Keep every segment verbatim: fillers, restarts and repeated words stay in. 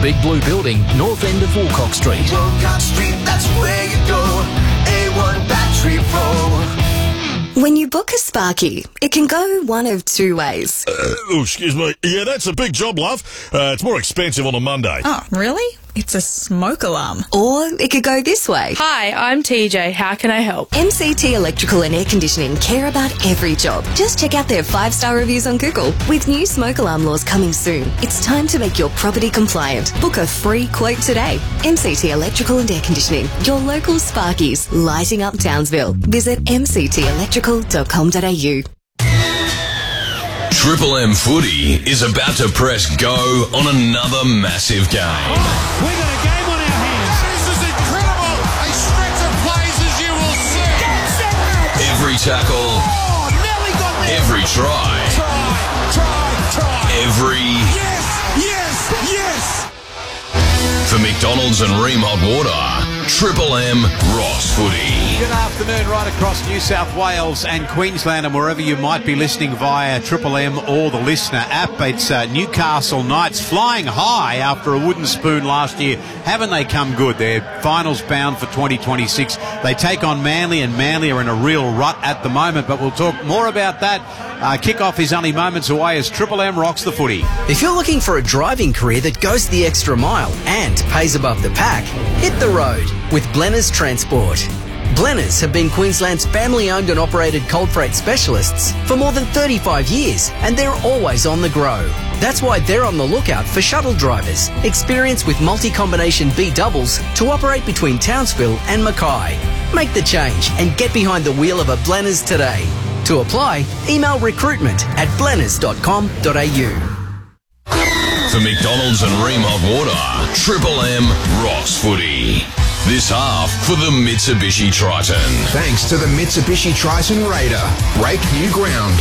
Big Blue Building, north end of Woolcock Street. Woolcock Street, that's where you go. A one Battery Pro. When you book a Sparky, it can go one of two ways. Uh, oh, excuse me. Yeah, that's a big job, love. Uh, it's more expensive on a Monday. Oh, really? It's a smoke alarm. Or it could go this way. Hi, I'm T J. How can I help? M C T Electrical and Air Conditioning care about every job. Just check out their five-star reviews on Google. With new smoke alarm laws coming soon, it's time to make your property compliant. Book a free quote today. M C T Electrical and Air Conditioning, your local Sparkies, lighting up Townsville. Visit m c t electrical dot com dot a u. Triple M Footy is about to press go on another massive game. Oh, we've got a game on our hands. This is incredible. A stretch of plays as you will see. Every tackle. Oh, nearly got me. Every try. Try, try, try. Every. Yes, yes, yes. For McDonald's and Ream Hot Water, Triple M Ross Footy. Good afternoon right across New South Wales and Queensland and wherever you might be listening via Triple M or the Listener app. It's uh, Newcastle Knights flying high after a wooden spoon last year. Haven't they come good? They're finals bound for twenty twenty-six. They take on Manly, and Manly are in a real rut at the moment, but we'll talk more about that. Uh, Kick-off is only moments away as Triple M rocks the footy. If you're looking for a driving career that goes the extra mile and pays above the pack, hit the road with Blenner's Transport. Blenners have been Queensland's family-owned and operated cold freight specialists for more than thirty-five years, and they're always on the grow. That's why they're on the lookout for shuttle drivers, experienced with multi-combination B doubles to operate between Townsville and Mackay. Make the change and get behind the wheel of a Blenners today. To apply, email recruitment at blenners dot com dot a u. For McDonald's and Ream Hot Water, Triple M Ross Footy. This half for the Mitsubishi Triton. Thanks to the Mitsubishi Triton Raider. Break new ground.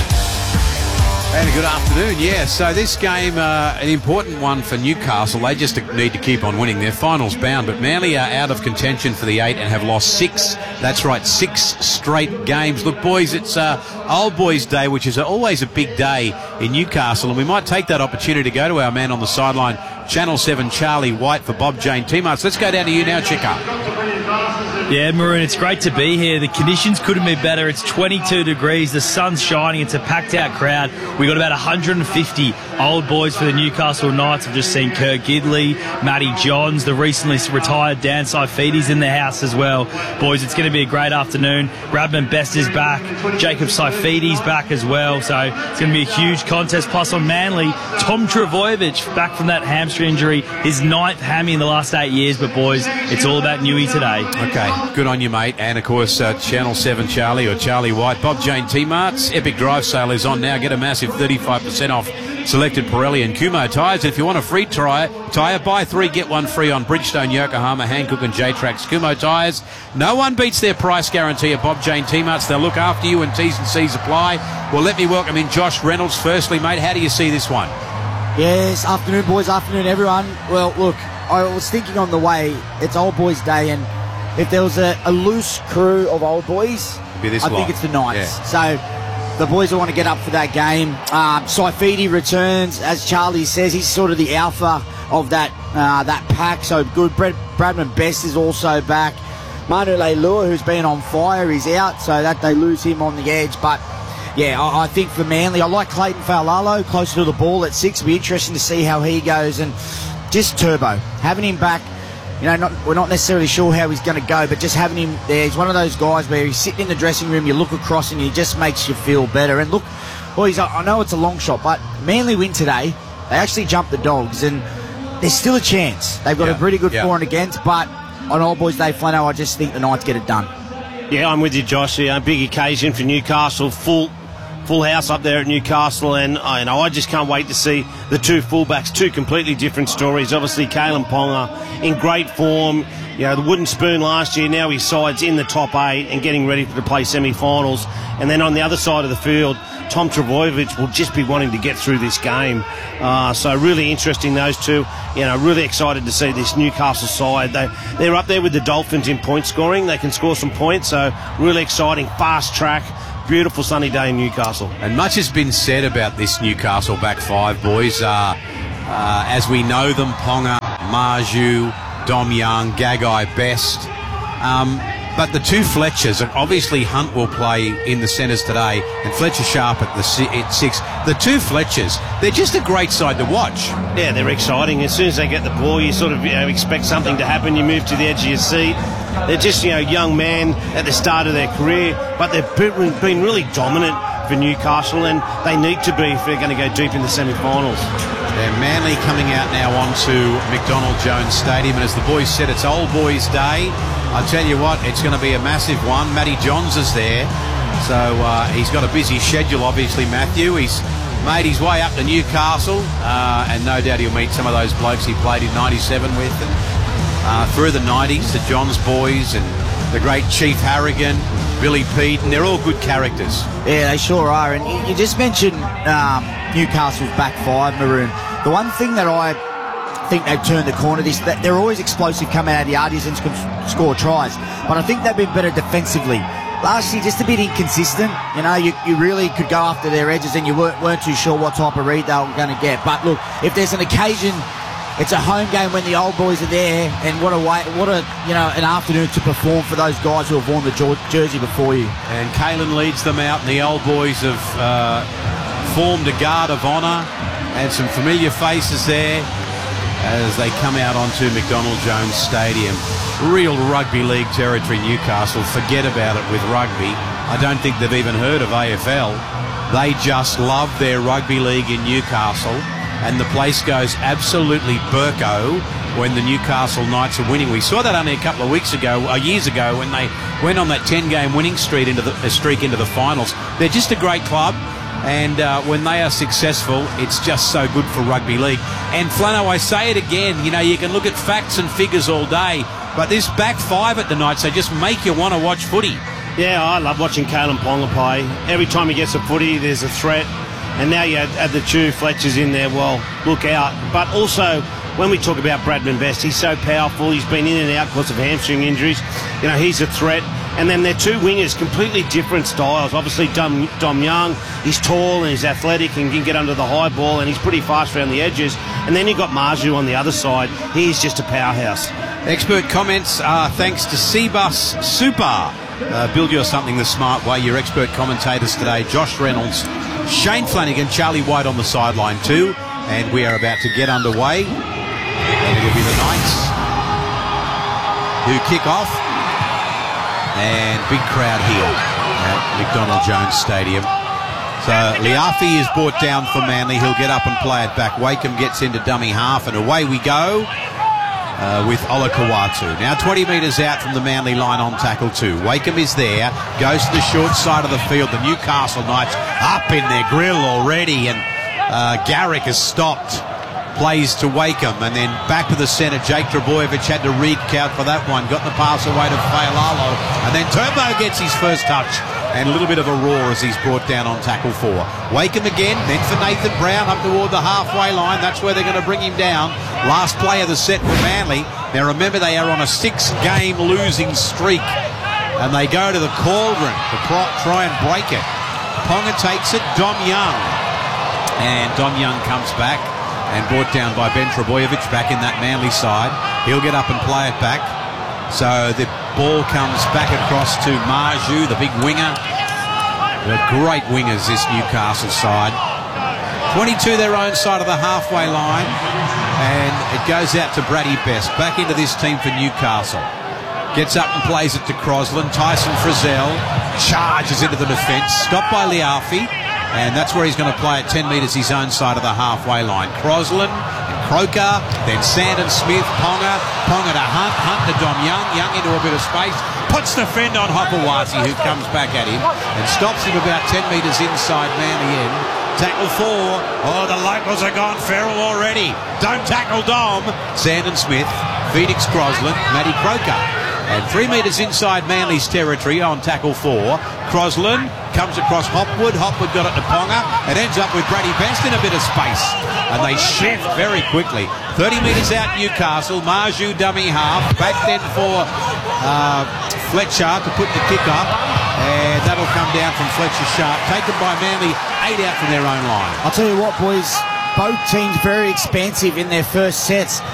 And a good afternoon. Yeah, so this game, uh, an important one for Newcastle. They just need to keep on winning. They're finals bound, but Manly are out of contention for the eight and have lost six. That's right, six straight games. Look, boys, it's uh, Old Boys Day, which is always a big day in Newcastle, and we might take that opportunity to go to our man on the sideline, Channel seven, Charlie White, for Bob Jane T-Marts. Let's go down to you now, Chicker. Yeah, Maroon, it's great to be here. The conditions couldn't be better. It's twenty-two degrees. The sun's shining. It's a packed-out crowd. We got about one hundred fifty old boys for the Newcastle Knights. I've just seen Kirk Gidley, Matty Johns, the recently retired Dan Saifiti's in the house as well. Boys, it's going to be a great afternoon. Bradman Best is back. Jacob Saifiti's back as well. So it's going to be a huge contest. Plus on Manly, Tom Trbojevic back from that hamstring injury. His ninth hammy in the last eight years. But boys, it's all about Newey today. Okay. Good on you, mate. And, of course, uh, Channel seven Charlie or Charlie White. Bob Jane T-Marts. Epic Drive sale is on now. Get a massive thirty-five percent off selected Pirelli and Kumho tyres. If you want a free tyre, tyre, buy three, get one free on Bridgestone, Yokohama, Hankook and J-Trax Kumho tyres. No one beats their price guarantee at Bob Jane T-Marts. They'll look after you and T's and C's apply. Well, let me welcome in Josh Reynolds. Firstly, mate, how do you see this one? Yes, afternoon, boys. Afternoon, everyone. Well, look, I was thinking on the way, it's Old Boys Day, and if there was a, a loose crew of old boys, I lot. think it's the Knights. Yeah. So the boys will want to get up for that game. Um, Saifiti returns, as Charlie says. He's sort of the alpha of that uh, that pack. So good. Brad, Bradman Best is also back. Manu Leilua, who's been on fire, is out, so that they lose him on the edge. But yeah, I, I think for Manly, I like Clayton Faulalo closer to the ball at six. It'll be interesting to see how he goes. And just Turbo, having him back. You know, not, we're not necessarily sure how he's going to go, but just having him there, he's one of those guys where he's sitting in the dressing room, you look across and he just makes you feel better. And look, boys, I know it's a long shot, but Manly win today. They actually jumped the Dogs, and there's still a chance. They've got yeah, a pretty good yeah. for and against, but on Old Boys Day, Flano, I just think the Knights get it done. Yeah, I'm with you, Josh. Yeah, big occasion for Newcastle, full full house up there at Newcastle, and uh, you know, I just can't wait to see the two fullbacks, two completely different stories. Obviously, Kalen Ponga in great form. You know, the wooden spoon last year, now his side's in the top eight and getting ready to play semi-finals. And then on the other side of the field, Tom Trbojevic will just be wanting to get through this game. Uh, so really interesting, those two. You know, really excited to see this Newcastle side. They, they're up there with the Dolphins in point scoring. They can score some points, so really exciting, fast track. Beautiful sunny day in Newcastle. And much has been said about this Newcastle back five, boys. Uh, uh, as we know them, Ponga, Marju, Dom Young, Gagai, Best. Um, but the two Fletchers, and obviously Hunt will play in the centres today, and Fletcher Sharp at the si- at six. The two Fletchers, they're just a great side to watch. Yeah, they're exciting. As soon as they get the ball, you sort of you know, expect something to happen. You move to the edge of your seat. They're just, you know, young men at the start of their career, but they've been, been really dominant for Newcastle, and they need to be if they're going to go deep in the semi-finals. Yeah, Manly coming out now onto McDonald Jones Stadium, and as the boys said, it's Old Boys Day. I tell you what, it's going to be a massive one. Matty Johns is there, so uh, he's got a busy schedule, obviously, Matthew. He's made his way up to Newcastle, uh, and no doubt he'll meet some of those blokes he played in ninety-seven with, and uh, through the nineties, the Johns boys, and the great Chief Harrigan, Billy Peden, they're all good characters. Yeah, they sure are. And you, you just mentioned um, Newcastle's back five, Maroon. The one thing that I think they've turned the corner this, that they're always explosive coming out of the yardies and can score tries. But I think they've been better defensively. Last year, just a bit inconsistent. You know, you, you really could go after their edges and you weren't, weren't too sure what type of read they were going to get. But look, if there's an occasion, it's a home game when the old boys are there, and what a way, what a you know an afternoon to perform for those guys who have worn the jersey before you. And Kalen leads them out, and the old boys have uh, formed a guard of honour, and some familiar faces there as they come out onto McDonald Jones Stadium. Real rugby league territory, Newcastle. Forget about it with rugby. I don't think they've even heard of A F L. They just love their rugby league in Newcastle, and the place goes absolutely burko when the Newcastle Knights are winning. We saw that only a couple of weeks ago, uh, years ago, when they went on that ten-game winning streak into the, uh, streak into the finals. They're just a great club, and uh, when they are successful, it's just so good for rugby league. And Flano, I say it again, you know, you can look at facts and figures all day, but this back five at the Knights, they just make you want to watch footy. Yeah, I love watching Kalen Ponga play. Every time he gets a footy, there's a threat. And now you add, add the two Fletchers in there, well, look out. But also, when we talk about Bradman Best, he's so powerful. He's been in and out because of hamstring injuries. You know, he's a threat. And then they're two wingers, completely different styles. Obviously, Dom, Dom Young, he's tall and he's athletic and can get under the high ball, and he's pretty fast around the edges. And then you've got Marju on the other side. He's just a powerhouse. Expert comments are thanks to Cbus Super. Uh, build you something the smart way. Your expert commentators today, Josh Reynolds, Shane Flanagan, Charlie White on the sideline too. And we are about to get underway. And it'll be the Knights who kick off. And big crowd here at McDonald Jones Stadium. So Liafi is brought down for Manly. He'll get up and play it back. Wakeham gets into dummy half, and away we go uh, with Olakawatu. Now twenty metres out from the Manly line on tackle two. Wakeham is there, goes to the short side of the field. The Newcastle Knights up in their grill already, and uh, Garrick has stopped. Plays to Wakeham, and then back to the centre. Jake Trbojevic had to recount for that one. Got the pass away to Fa'alalo, and then Turbo gets his first touch, and a little bit of a roar as he's brought down on tackle four. Wakeham again, then for Nathan Brown up toward the halfway line. That's where they're going to bring him down. Last play of the set for Manly. Now remember, they are on a six-game losing streak, and they go to the cauldron to try and break it. Ponga takes it. Dom Young, and Dom Young comes back, and brought down by Ben Trbojevic back in that Manly side. He'll get up and play it back. So the ball comes back across to Marju, the big winger. The great wingers, this Newcastle side. twenty-two their own side of the halfway line. And it goes out to Brady Best. Back into this team for Newcastle. Gets up and plays it to Crosland. Tyson Frizzell charges into the defence. Stopped by Liafi. And that's where he's going to play at ten metres his own side of the halfway line. Crosland and Croker, then Sandon Smith, Ponga, Ponga to Hunt, Hunt to Dom Young, Young into a bit of space, puts the fend on Hopawati, who comes back at him and stops him about ten metres inside Manly end. Tackle four. Oh, the locals are gone feral already. Don't tackle Dom. Sandon Smith, Phoenix Crosland, Matty Croker. And three metres inside Manly's territory on tackle four. Crosland comes across Hopwood. Hopwood got it to Ponga. It ends up with Brady Best in a bit of space. And they shift very quickly. thirty metres out Newcastle. Marju dummy half. Back then for uh, Fletcher to put the kick up. And that'll come down from Fletcher Sharp. Taken by Manly, eight out from their own line. I'll tell you what, boys. Both teams very expansive in their first sets.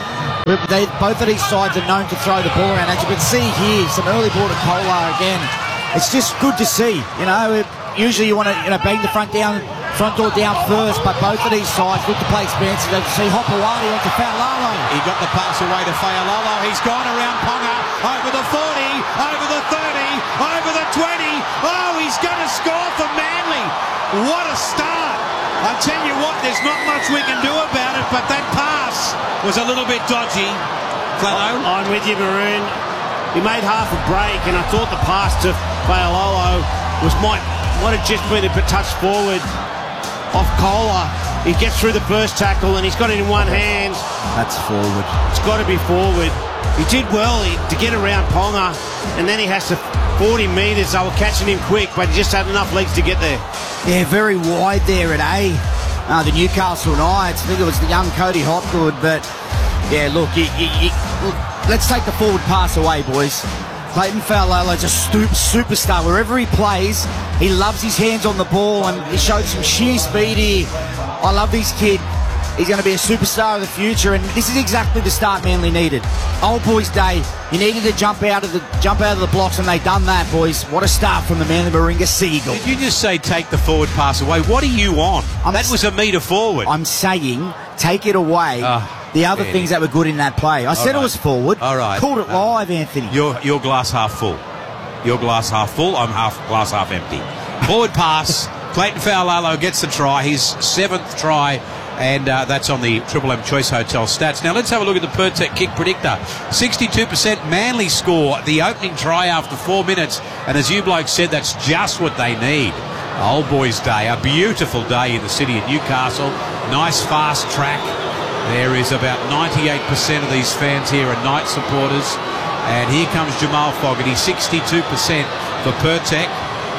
They, both of these sides are known to throw the ball around. As you can see here, some early ball to Kolar again. It's just good to see. You know, it, usually you want to you know bang the front down, front door down first, but both of these sides look to play expansive. As you see, Hopewadi onto Faulalo. He got the pass away to Faulalo. He's gone around Ponga, over the forty, over the thirty, over the twenty. Oh, he's going to score for Manly. What a start. I tell you what, there's not much we can do about it, but that pass was a little bit dodgy. Flano? I'm with you, Maroon. He made half a break, and I thought the pass to Faulalo was might might have just been a bit touched forward off Kolar. He gets through the first tackle, and he's got it in one hand. That's forward. It's got to be forward. He did well he, to get around Ponga, and then he has to forty metres. They were catching him quick, but he just had enough legs to get there. Yeah, very wide there at A. Uh, the Newcastle Knights. I think it was the young Cody Hopgood, but yeah, look, he, he, he, look, let's take the forward pass away, boys. Clayton Faulalo's a stu- superstar. Wherever he plays, he loves his hands on the ball, and he showed some sheer speed here. I love this kid. He's going to be a superstar of the future, and this is exactly the start Manly needed. Old boys' day. You needed to jump out of the jump out of the blocks, and they done that, boys. What a start from the Manly Warringah Seagull. Did you just say take the forward pass away? What are you on? I'm that was a metre forward. I'm saying take it away. Uh, the other Andy. things that were good in that play. I All said right. it was forward. All right. Called it uh, live, Anthony. Your your glass half full. Your glass half full. I'm half glass half empty. Forward pass. Clayton Faulalo gets the try. His seventh try. And uh, that's on the Triple M Choice Hotel stats. Now let's have a look at the Pertec kick predictor. sixty-two percent Manly score the opening try after four minutes. And as you blokes said, that's just what they need. Old boys' day, a beautiful day in the city of Newcastle. Nice fast track. There is about ninety-eight percent of these fans here are Knight supporters. And here comes Jamal Fogarty, sixty-two percent for Pertec.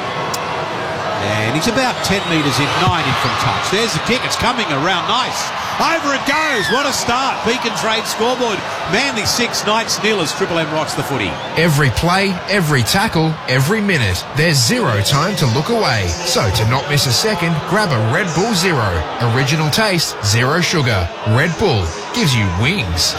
And he's about ten metres in, nine in from touch. There's the kick. It's coming around. Nice. Over it goes. What a start. Beacon Trade scoreboard. Manly six, Knights nil as Triple M rocks the footy. Every play, every tackle, every minute. There's zero time to look away. So to not miss a second, grab a Red Bull Zero. Original taste, zero sugar. Red Bull gives you wings.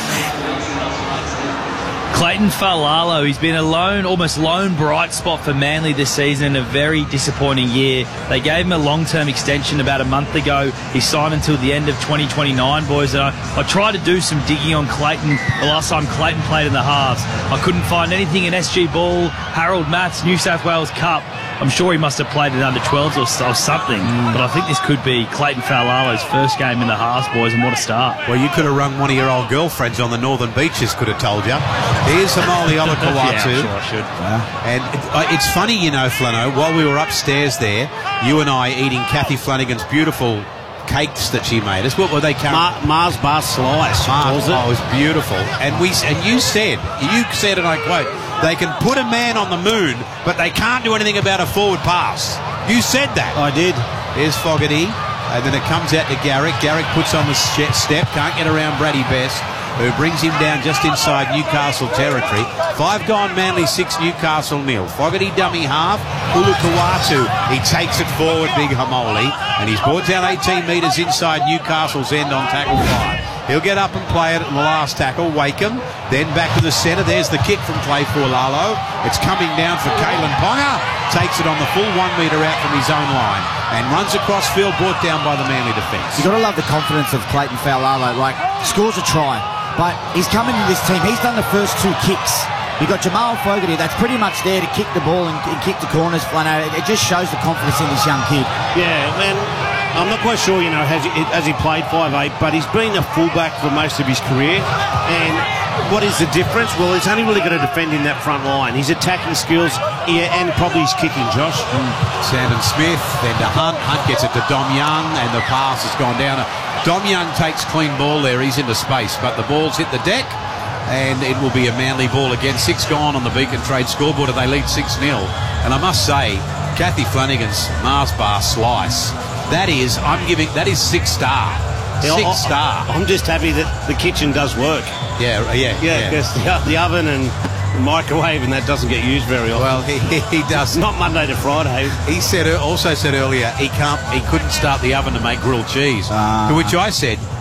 Clayton Faulalo, he's been a lone, almost lone bright spot for Manly this season, a very disappointing year. They gave him a long-term extension about a month ago. He signed until the end of twenty twenty-nine, boys. And I, I tried to do some digging on Clayton the last time Clayton played in the halves. I couldn't find anything in S G Ball, Harold Matts, New South Wales Cup. I'm sure he must have played in under twelves or, or something, mm. but I think this could be Clayton Faulalo's first game in the halves, boys, and what a start. Well, you could have rung one of your old girlfriends on the Northern Beaches, could have told you. Here's Hamoli Olakau'atu. Yeah, I'm sure I should. Yeah. And it, uh, it's funny, you know, Flano, while we were upstairs there, you and I eating Kathy Flanagan's beautiful cakes that she made us. What were they? Ma- Mars bar slice. Mars, oh, it was beautiful. And we and you said, you said, and I quote, they can put a man on the moon, but they can't do anything about a forward pass. You said that. I did. Here's Fogarty, and then it comes out to Garrick. Garrick puts on the step, can't get around Braddy Best, who brings him down just inside Newcastle territory. Five gone Manly, six Newcastle nil. Fogarty dummy half. Olakau'atu, he takes it forward, big Hamoli, and he's brought down eighteen metres inside Newcastle's end on tackle five. He'll get up and play it in the last tackle. Wakeham, then back to the centre. There's the kick from Clay Faulalo. It's coming down for Kalen Ponga. Takes it on the full one metre out from his own line and runs across field, brought down by the Manly defence. You've got to love the confidence of Clayton Faulalo. Like, scores a try, but he's coming to this team. He's done the first two kicks. You've got Jamal Fogarty that's pretty much there to kick the ball and, and kick the corners. Flano. It just shows the confidence in this young kid. Yeah, man. I'm not quite sure, you know, has he, has he played five eight, but he's been a fullback for most of his career. And what is the difference? Well, he's only really got to defend in that front line. His attacking skills, yeah, and probably his kicking, Josh. Mm. Sandon Smith, then to Hunt. Hunt gets it to Dom Young, and the pass has gone down. Dom Young takes clean ball there. He's into space, but the ball's hit the deck, and it will be a Manly ball again. Six gone on the Beacon Trade scoreboard, and they lead six nil. And I must say, Kathy Flanagan's Mars bar slice, that is, I'm giving, that is six star. Yeah, six I, star. I'm just happy that the kitchen does work. Yeah, yeah, yeah. Because yeah, the, the oven and the microwave and that doesn't get used very often. Well, he, he does. Not Monday to Friday. He said, also said earlier, he can't, he couldn't start the oven to make grilled cheese. Uh, to which I said,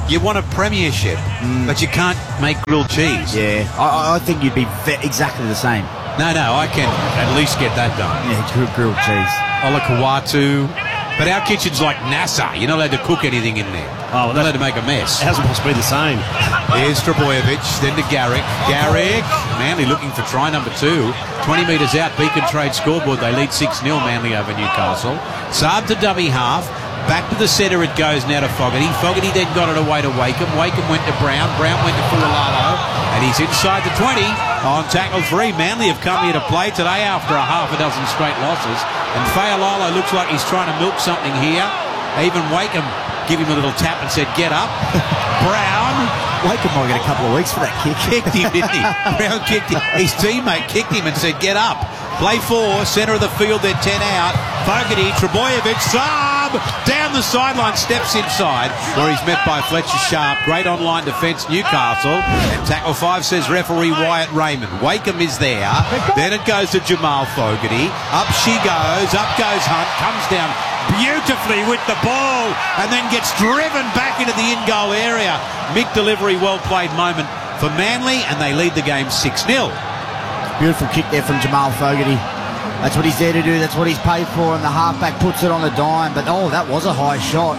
You want a premiership, mm. but you can't make grilled cheese. Yeah, I, I think you'd be ve- exactly the same. No, no, I can at least get that done. Yeah, grilled, grilled cheese. Olakawatu. But our kitchen's like NASA. You're not allowed to cook anything in there. Oh, well, not allowed to make a mess. How's it possibly the same? Here's Trbojevic, then to Garrick. Garrick, Manly looking for try number two. twenty metres out, Beacon Trade scoreboard. They lead six nil, Manly over Newcastle. Saab to dummy half. Back to the centre it goes now to Fogarty. Fogarty then got it away to Wakeham. Wakeham went to Brown. Brown went to Fualalo. And he's inside the twenty on tackle three. Manly have come here to play today after a half a dozen straight losses. And Fualalo looks like he's trying to milk something here. Even Wakeham give him a little tap and said, get up. Brown. Wakeham might get a couple of weeks for that kick. Kicked him, didn't he? Brown kicked him. His teammate kicked him and said, get up. Play four, centre of the field, then ten out. Fogarty, Trbojevic, Saab, down the sideline, steps inside, where he's met by Fletcher Sharp. Great online defence, Newcastle. And tackle five says referee Wyatt Raymond. Wakeham is there. Then it goes to Jamal Fogarty. Up she goes, up goes Hunt, comes down beautifully with the ball, and then gets driven back into the in-goal area. Mick delivery, well-played moment for Manly, and they lead the game six nil. Beautiful kick there from Jamal Fogarty. That's what he's there to do. That's what he's paid for. And the halfback puts it on the dime. But, oh, that was a high shot.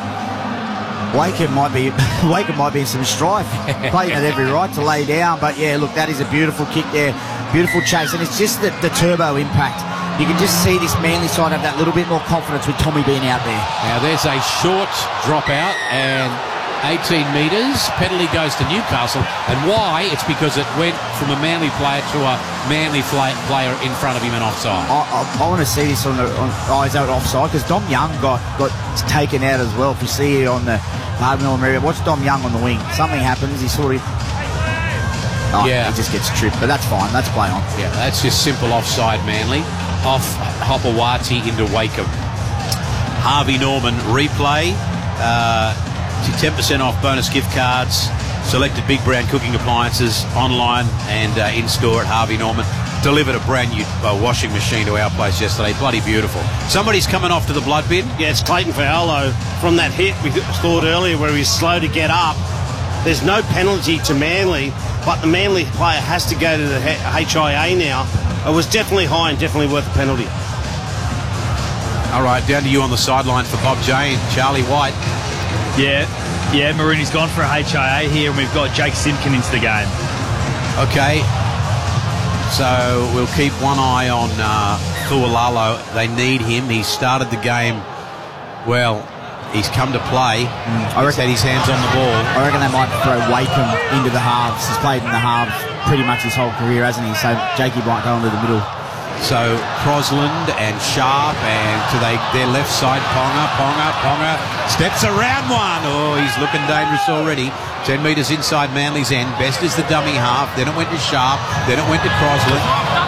Wakeham might be Wakeham might be in some strife. Playing at every right to lay down. But, yeah, look, that is a beautiful kick there. Beautiful chase. And it's just the, the turbo impact. You can just see this Manly side have that little bit more confidence with Tommy being out there. Now, there's a short dropout and eighteen metres. Penalty goes to Newcastle. And why? It's because it went from a Manly player to a Manly fly, player in front of him and offside. I, I, I want to see this on the on, oh, he's out offside because Dom Young got, got taken out as well. If you see it on the Harvey Norman area, watch Dom Young on the wing. Something happens. He sort of oh, yeah, he just gets tripped. But that's fine. That's play on. Yeah, that's just simple offside. Manly off Hopewati into Wakeham. Harvey Norman replay. Uh, ten percent off bonus gift cards, selected Big Brown cooking appliances online and uh, in-store at Harvey Norman. Delivered a brand new uh, washing machine to our place yesterday. Bloody beautiful. Somebody's coming off to the blood bin. Yeah, it's Clayton Fualalo from that hit we thought earlier where he's slow to get up. There's no penalty to Manly, but the Manly player has to go to the H I A now. It was definitely high and definitely worth a penalty. All right, down to you on the sideline for Bob Jane. Charlie White. Yeah, yeah, Marooney's gone for a H I A here, and we've got Jake Simpkin into the game. Okay, so we'll keep one eye on uh, Fualalo. They need him. He started the game well. He's come to play. Mm, I reckon his hands on the ball. I reckon they might throw Wakeham into the halves. He's played in the halves pretty much his whole career, hasn't he? So Jakey might go into the middle. So Crosland and Sharp, and to they, their left side, Ponga, Ponga, Ponga steps around one. Oh, he's looking dangerous already. Ten metres inside Manly's end. Best is the dummy half. Then it went to Sharp. Then it went to Crosland.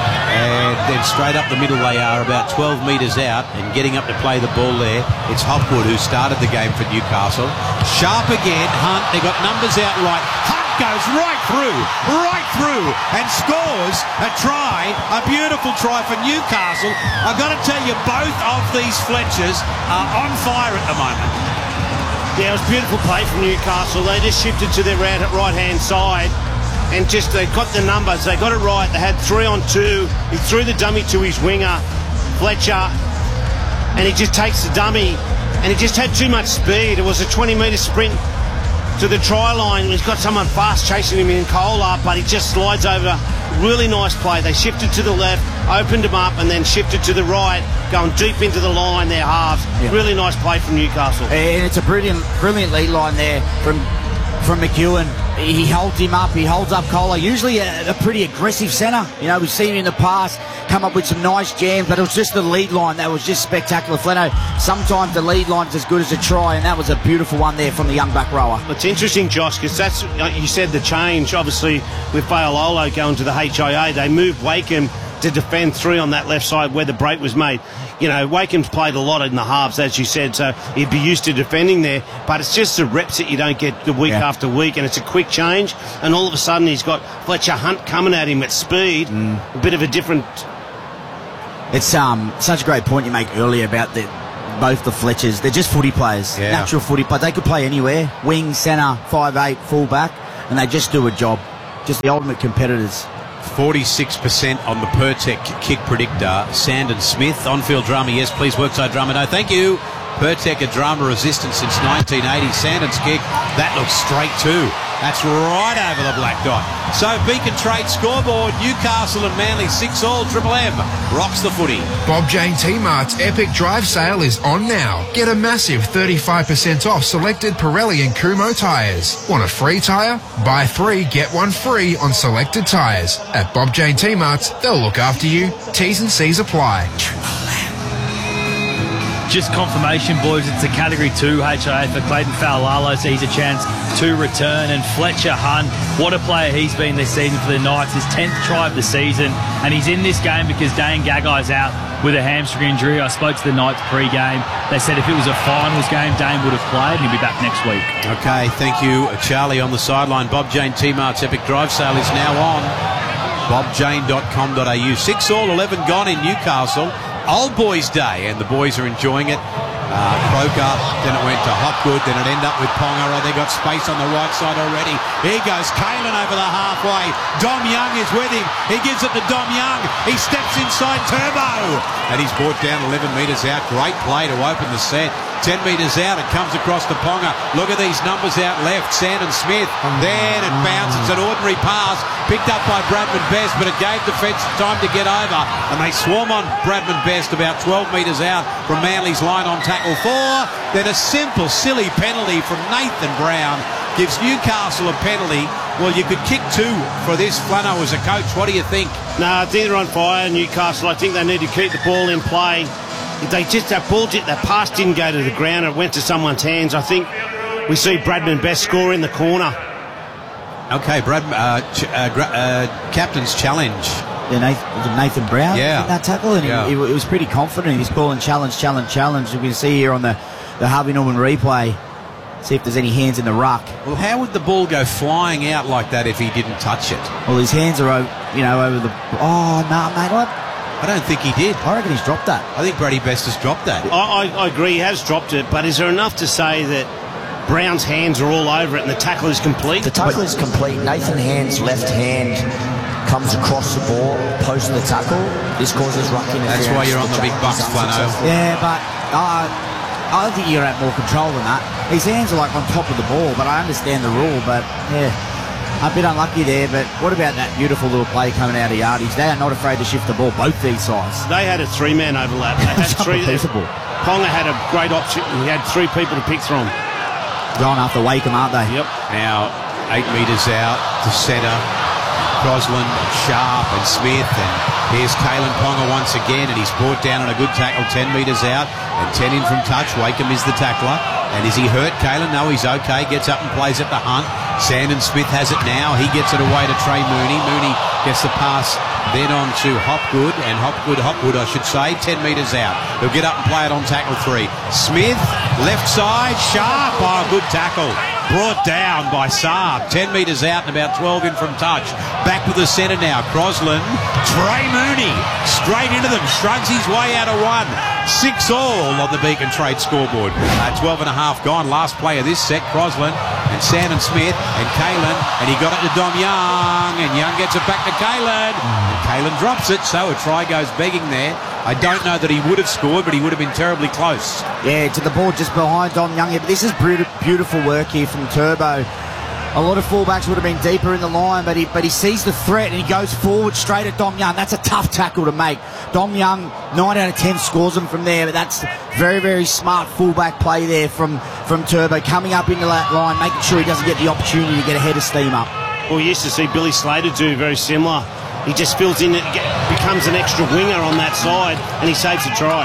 And then straight up the middle they are, about twelve metres out, and getting up to play the ball there. It's Hopwood who started the game for Newcastle. Sharp again. Hunt. They got numbers out right. Hunt goes right through, right through, and scores a try, a beautiful try for Newcastle. I've got to tell you, both of these Fletchers are on fire at the moment. Yeah, it was a beautiful play from Newcastle. They just shifted to their right-hand side and just they got the numbers. They got it right. They had three on two. He threw the dummy to his winger, Fletcher, and he just takes the dummy, and he just had too much speed. It was a twenty metre sprint to the try line. He's got someone fast chasing him in Kohler, but he just slides over. Really nice play. They shifted to the left, opened him up, and then shifted to the right, going deep into the line, their halves. Yeah. Really nice play from Newcastle. And it's a brilliant, brilliant lead line there from from McEwen. He holds him up. He holds up Kohler. Usually a, a pretty aggressive centre. You know, we've seen him in the past come up with some nice jams, but it was just the lead line that was just spectacular. Fleno, sometimes the lead line's as good as a try, and that was a beautiful one there from the young back rower. It's interesting, Josh, because that's, you said the change, obviously, with Fualalo going to the H I A. They moved Wakeham to defend three on that left side where the break was made. You know, Wakeham's played a lot in the halves, as you said, so he'd be used to defending there, but it's just the reps that you don't get the week yeah. after week, and it's a quick change, and all of a sudden he's got Fletcher Hunt coming at him at speed. Mm. A bit of a different... It's um such a great point you make earlier about the both the Fletchers. They're just footy players, Yeah. natural footy players. They could play anywhere, wing, centre, five eight, full back, and they just do a job. Just the ultimate competitors. forty-six percent on the Pertec kick predictor. Sandon Smith, on-field drama, yes, please. Workside drama, no, thank you. Pertec a drama resistant since nineteen eighty. Sandon's kick, that looks straight too. That's right over the black dot. So Beacon Trade scoreboard, Newcastle and Manly six all. Triple M rocks the footy. Bob Jane T-Mart's Epic Drive sale is on now. Get a massive thirty-five percent off selected Pirelli and Kumho tyres. Want a free tyre? Buy three, get one free on selected tyres. At Bob Jane T-Mart's, they'll look after you. T's and C's apply. Just confirmation, boys, it's a Category two H I A for Clayton Fa'alalo, so he's a chance to return. And Fletcher Hun, what a player he's been this season for the Knights, his tenth try of the season, and he's in this game because Dane Gagai's out with a hamstring injury. I spoke to the Knights pre-game. They said if it was a finals game, Dane would have played, and he'll be back next week. Okay, thank you, Charlie, on the sideline. Bob Jane T-Mart's Epic Drive sale is now on. bob jane dot com dot a u. Six all, eleven gone in Newcastle. Old Boys Day, and the boys are enjoying it. Uh, Croker, then it went to Hopgood, then it ended up with Ponga. Oh, they got space on the right side already. Here goes Kalen over the halfway. Dom Young is with him. He gives it to Dom Young. He steps inside Turbo, and he's brought down eleven metres out. Great play to open the set. ten metres out, it comes across to Ponga. Look at these numbers out left. Sandon Smith. Then it bounces. An ordinary pass picked up by Bradman Best, but it gave defence time to get over, and they swarm on Bradman Best about twelve metres out from Manly's line on tackle four. Then a simple, silly penalty from Nathan Brown gives Newcastle a penalty. Well, you could kick two for this. Flano as a coach, what do you think? No, I think they're on fire, Newcastle. I think they need to keep the ball in play. If they just that ball, that pass didn't go to the ground, it went to someone's hands. I think we see Bradman Best score in the corner. Okay, Brad, uh, ch- uh, gra- uh, captain's challenge. Yeah, Nathan, Nathan Brown yeah. in that tackle, and yeah. he, he was pretty confident. He's calling challenge, challenge, challenge. You can see here on the, the Harvey Norman replay, see if there's any hands in the ruck. Well, how would the ball go flying out like that if he didn't touch it? Well, his hands are, over, you know, over the... Oh, no, nah, mate, what? I don't think he did. I reckon he's dropped that. I think Brady Best has dropped that. I, I, I agree, he has dropped it, but is there enough to say that Brown's hands are all over it and the tackle is complete? The tackle is complete. Nathan Hand's left hand comes across the ball, post the tackle. This causes ruck interference. That's why you're on the big bucks, Flano. Yeah, but uh, I don't think you're at more control than that. His hands are like on top of the ball, but I understand the rule, but yeah. A bit unlucky there, but what about that beautiful little play coming out of Yardies? They are not afraid to shift the ball, both these sides. They had a three-man overlap. They had three. Ponga had a great option. He had three people to pick from. Going after Wakeham, aren't they? Yep. Now, eight metres out to centre. Crosland, Sharp and Smith, and here's Kalen Ponga once again, and he's brought down on a good tackle, ten metres out, and ten in from touch. Wakeham is the tackler, and is he hurt, Kalen? No, he's okay, gets up and plays at the Hunt. Sandon Smith has it now, he gets it away to Trey Mooney. Mooney gets the pass then on to Hopgood, and Hopgood, Hopgood I should say, ten metres out. He'll get up and play it on tackle three. Smith, left side, Sharp, oh, good tackle. Brought down by Saab, ten metres out and about twelve in from touch. Back with the centre now, Crosland, Trey Mooney, straight into them, shrugs his way out of one. Six all on the Beacon Trade scoreboard. Uh, twelve and a half gone, last play of this set, Crosland and Sandon Smith and Kalen, and he got it to Dom Young, and Young gets it back to Kalen, and Kalen drops it, so a try goes begging there. I don't know that he would have scored, but he would have been terribly close. Yeah, to the ball just behind Dom Young. Yeah, this is beautiful work here from Turbo. A lot of fullbacks would have been deeper in the line, but he but he sees the threat and he goes forward straight at Dom Young. That's a tough tackle to make. Dom Young, nine out of ten scores him from there, but that's very, very smart fullback play there from, from Turbo, coming up into that line, making sure he doesn't get the opportunity to get a head of steam up. Well, we used to see Billy Slater do very similar. He just fills in, it becomes an extra winger on that side, and he saves a try.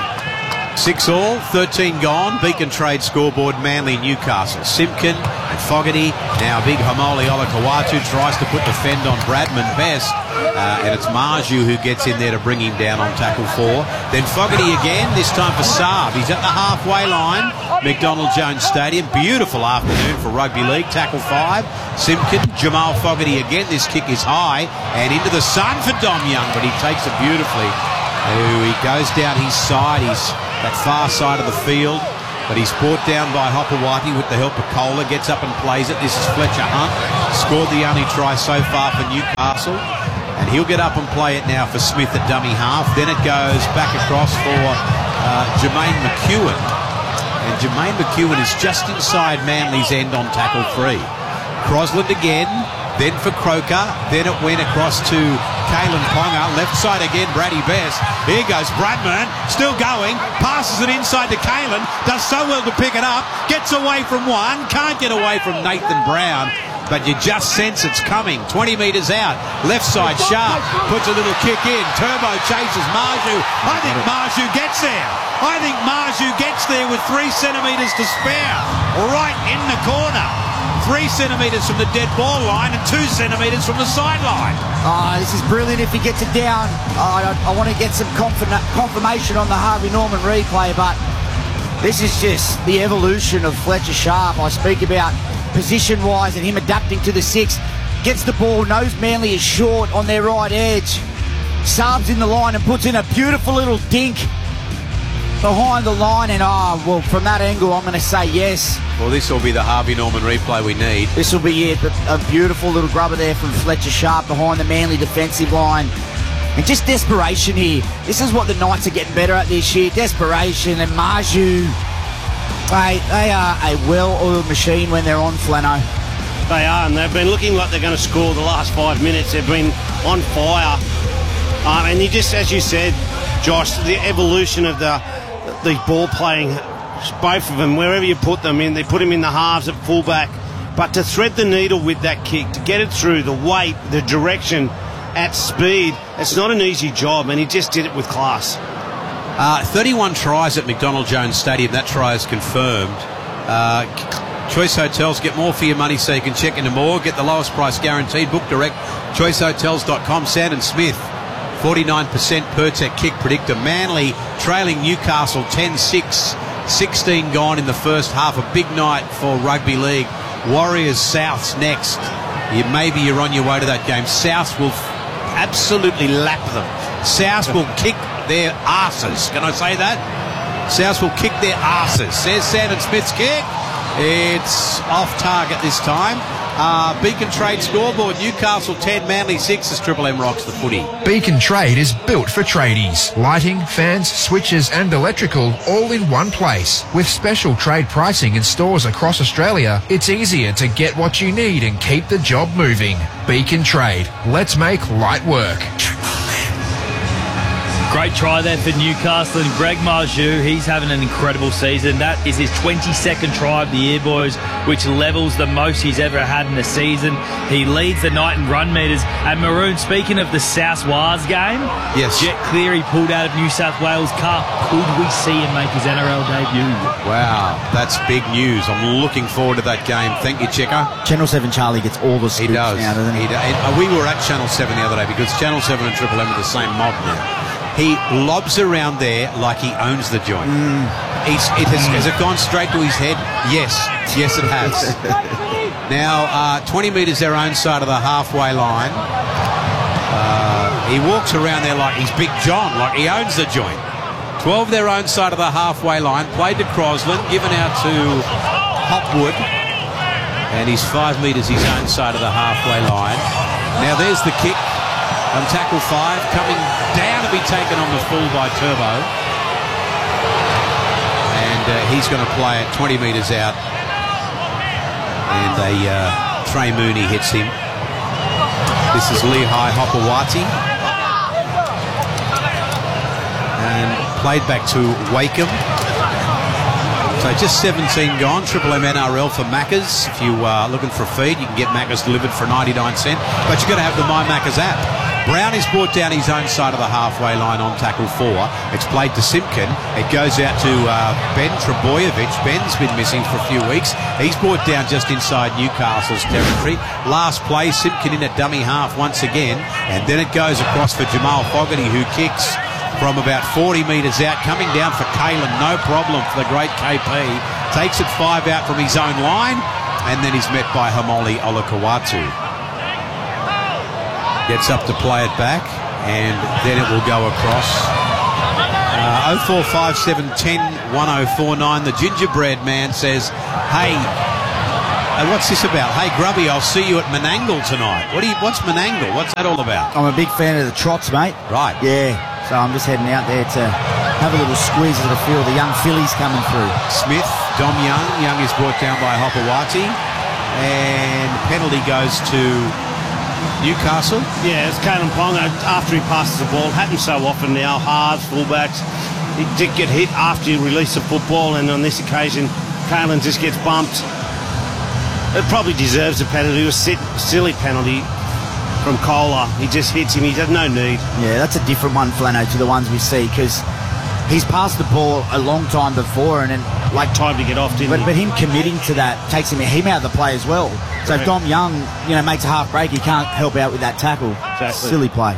Six all, thirteen gone. Beacon Trade scoreboard, Manly, Newcastle. Simpkin and Fogarty. Now big Homoli Olakawatu tries to put the fend on Bradman Best. Uh, and it's Marju who gets in there to bring him down on tackle four. Then Fogarty again, this time for Saab. He's at the halfway line. McDonald Jones Stadium. Beautiful afternoon for rugby league. Tackle five. Simpkin, Jamal Fogarty again. This kick is high. And into the sun for Dom Young, but he takes it beautifully. Ooh, he goes down his side. He's that far side of the field. But he's brought down by Hopewati with the help of Kohler. Gets up and plays it. This is Fletcher Hunt. Scored the only try so far for Newcastle. And he'll get up and play it now for Smith at dummy half. Then it goes back across for uh, Jermaine McEwen. And Jermaine McEwen is just inside Manly's end on tackle three. Crosland again. Then for Croker. Then it went across to Kalen Ponga. Left side again, Brady Best. Here goes Bradman. Still going. Passes it inside to Kalen. Does so well to pick it up. Gets away from one. Can't get away from Nathan Brown. But you just sense it's coming. twenty metres out. Left side sharp. Puts a little kick in. Turbo chases Marju. I think Marju gets there. I think Marju gets there with three centimetres to spare. Right in the corner. Three centimetres from the dead ball line and two centimetres from the sideline. Oh, this is brilliant if he gets it down. Oh, I, I want to get some confirm confirmation on the Harvey Norman replay, but this is just the evolution of Fletcher Sharp. I speak about position-wise and him adapting to the six. Gets the ball, knows Manly is short on their right edge. Subs in the line and puts in a beautiful little dink behind the line, and oh, well, from that angle, I'm going to say yes. Well, this will be the Harvey Norman replay we need. This will be it. A beautiful little grubber there from Fletcher Sharp behind the Manly defensive line. And just desperation here. This is what the Knights are getting better at this year. Desperation. And Marju, they, they are a well-oiled machine when they're on, Flano. They are, and they've been looking like they're going to score the last five minutes. They've been on fire. Um, and you just, as you said, Josh, the evolution of the the ball playing, both of them, wherever you put them in, they put them in the halves at fullback. But to thread the needle with that kick, to get it through, the weight, the direction, at speed, it's not an easy job, and he just did it with class. Uh, thirty-one tries at McDonald Jones Stadium. That try is confirmed. Uh, Choice Hotels, get more for your money so you can check into more. Get the lowest price guaranteed. Book direct, choice hotels dot com. Sandon Smith, forty-nine percent Pertec kick predictor. Manly trailing Newcastle ten six. sixteen gone in the first half. A big night for rugby league. Warriors Souths next. You, maybe you're on your way to that game. Souths will f- absolutely lap them. Souths will kick their asses. Can I say that? Souths will kick their asses. There's Sandon Smith's kick. It's off target this time. Uh, Beacon Trade scoreboard, Newcastle ten, Manly six as Triple M rocks the footy. Beacon Trade is built for tradies. Lighting, fans, switches and electrical all in one place. With special trade pricing in stores across Australia, it's easier to get what you need and keep the job moving. Beacon Trade. Let's make light work. Great try there for Newcastle, and Greg Marju, he's having an incredible season. That is his twenty-second try of the year, boys, which levels the most he's ever had in a season. He leads the night in run meters. And Maroon, speaking of the South Wales game, yes, Jet Cleary pulled out of New South Wales Cup. Could we see him make his N R L debut? Wow, that's big news. I'm looking forward to that game. Thank you, Checker. Channel seven Charlie gets all the scoops he does. now, doesn't he? he does. And we were at Channel seven the other day because Channel seven and Triple M are the same mob now. He lobs around there like he owns the joint. Mm. He's, it has, has it gone straight to his head? Yes. Yes, it has. Now, uh, twenty metres their own side of the halfway line. Uh, he walks around there like he's Big John, like he owns the joint. twelve their own side of the halfway line. Played to Crosland, given out to Hopwood. And he's five metres his own side of the halfway line. Now, there's the kick. On tackle five, coming down to be taken on the full by Turbo. And uh, he's going to play it twenty metres out. And a uh, Trey Mooney hits him. This is Lehigh Hopewati. And played back to Wakeham. So just seventeen gone. Triple M N R L for Maccas. If you are looking for a feed, you can get Maccas delivered for ninety-nine cents. But you've got to have the My Maccas app. Brown is brought down his own side of the halfway line on tackle four. It's played to Simpkin. It goes out to uh, Ben Trebojevic. Ben's been missing for a few weeks. He's brought down just inside Newcastle's territory. Last play, Simpkin in at dummy half once again. And then it goes across for Jamal Fogarty, who kicks from about forty metres out. Coming down for Kalen, no problem for the great K P. Takes it five out from his own line. And then he's met by Hamoli Olakawatu. Gets up to play it back, and then it will go across. Uh, oh four five seven one oh one oh four nine. The gingerbread man says, hey, uh, what's this about? Hey, Grubby, I'll see you at Menangle tonight. What do you? What's Menangle? What's that all about? I'm a big fan of the trots, mate. Right. Yeah. So I'm just heading out there to have a little squeeze of the field. The young fillies coming through. Smith, Dom Young. Young is brought down by Hopawati. And penalty goes to Newcastle. Yeah, it's Kalen Ponga after he passes the ball. Happens so often now. Halves, fullbacks. He did get hit after you release the football, and on this occasion, Kalen just gets bumped. It probably deserves a penalty. It was a silly penalty from Kohler. He just hits him. He has no need. Yeah, that's a different one, Flano, to the ones we see, because he's passed the ball a long time before, and then like time to get off, didn't but, he? But him committing to that takes him, him out of the play as well. So if Dom Young, you know, makes a half break, he can't help out with that tackle. Exactly. Silly play.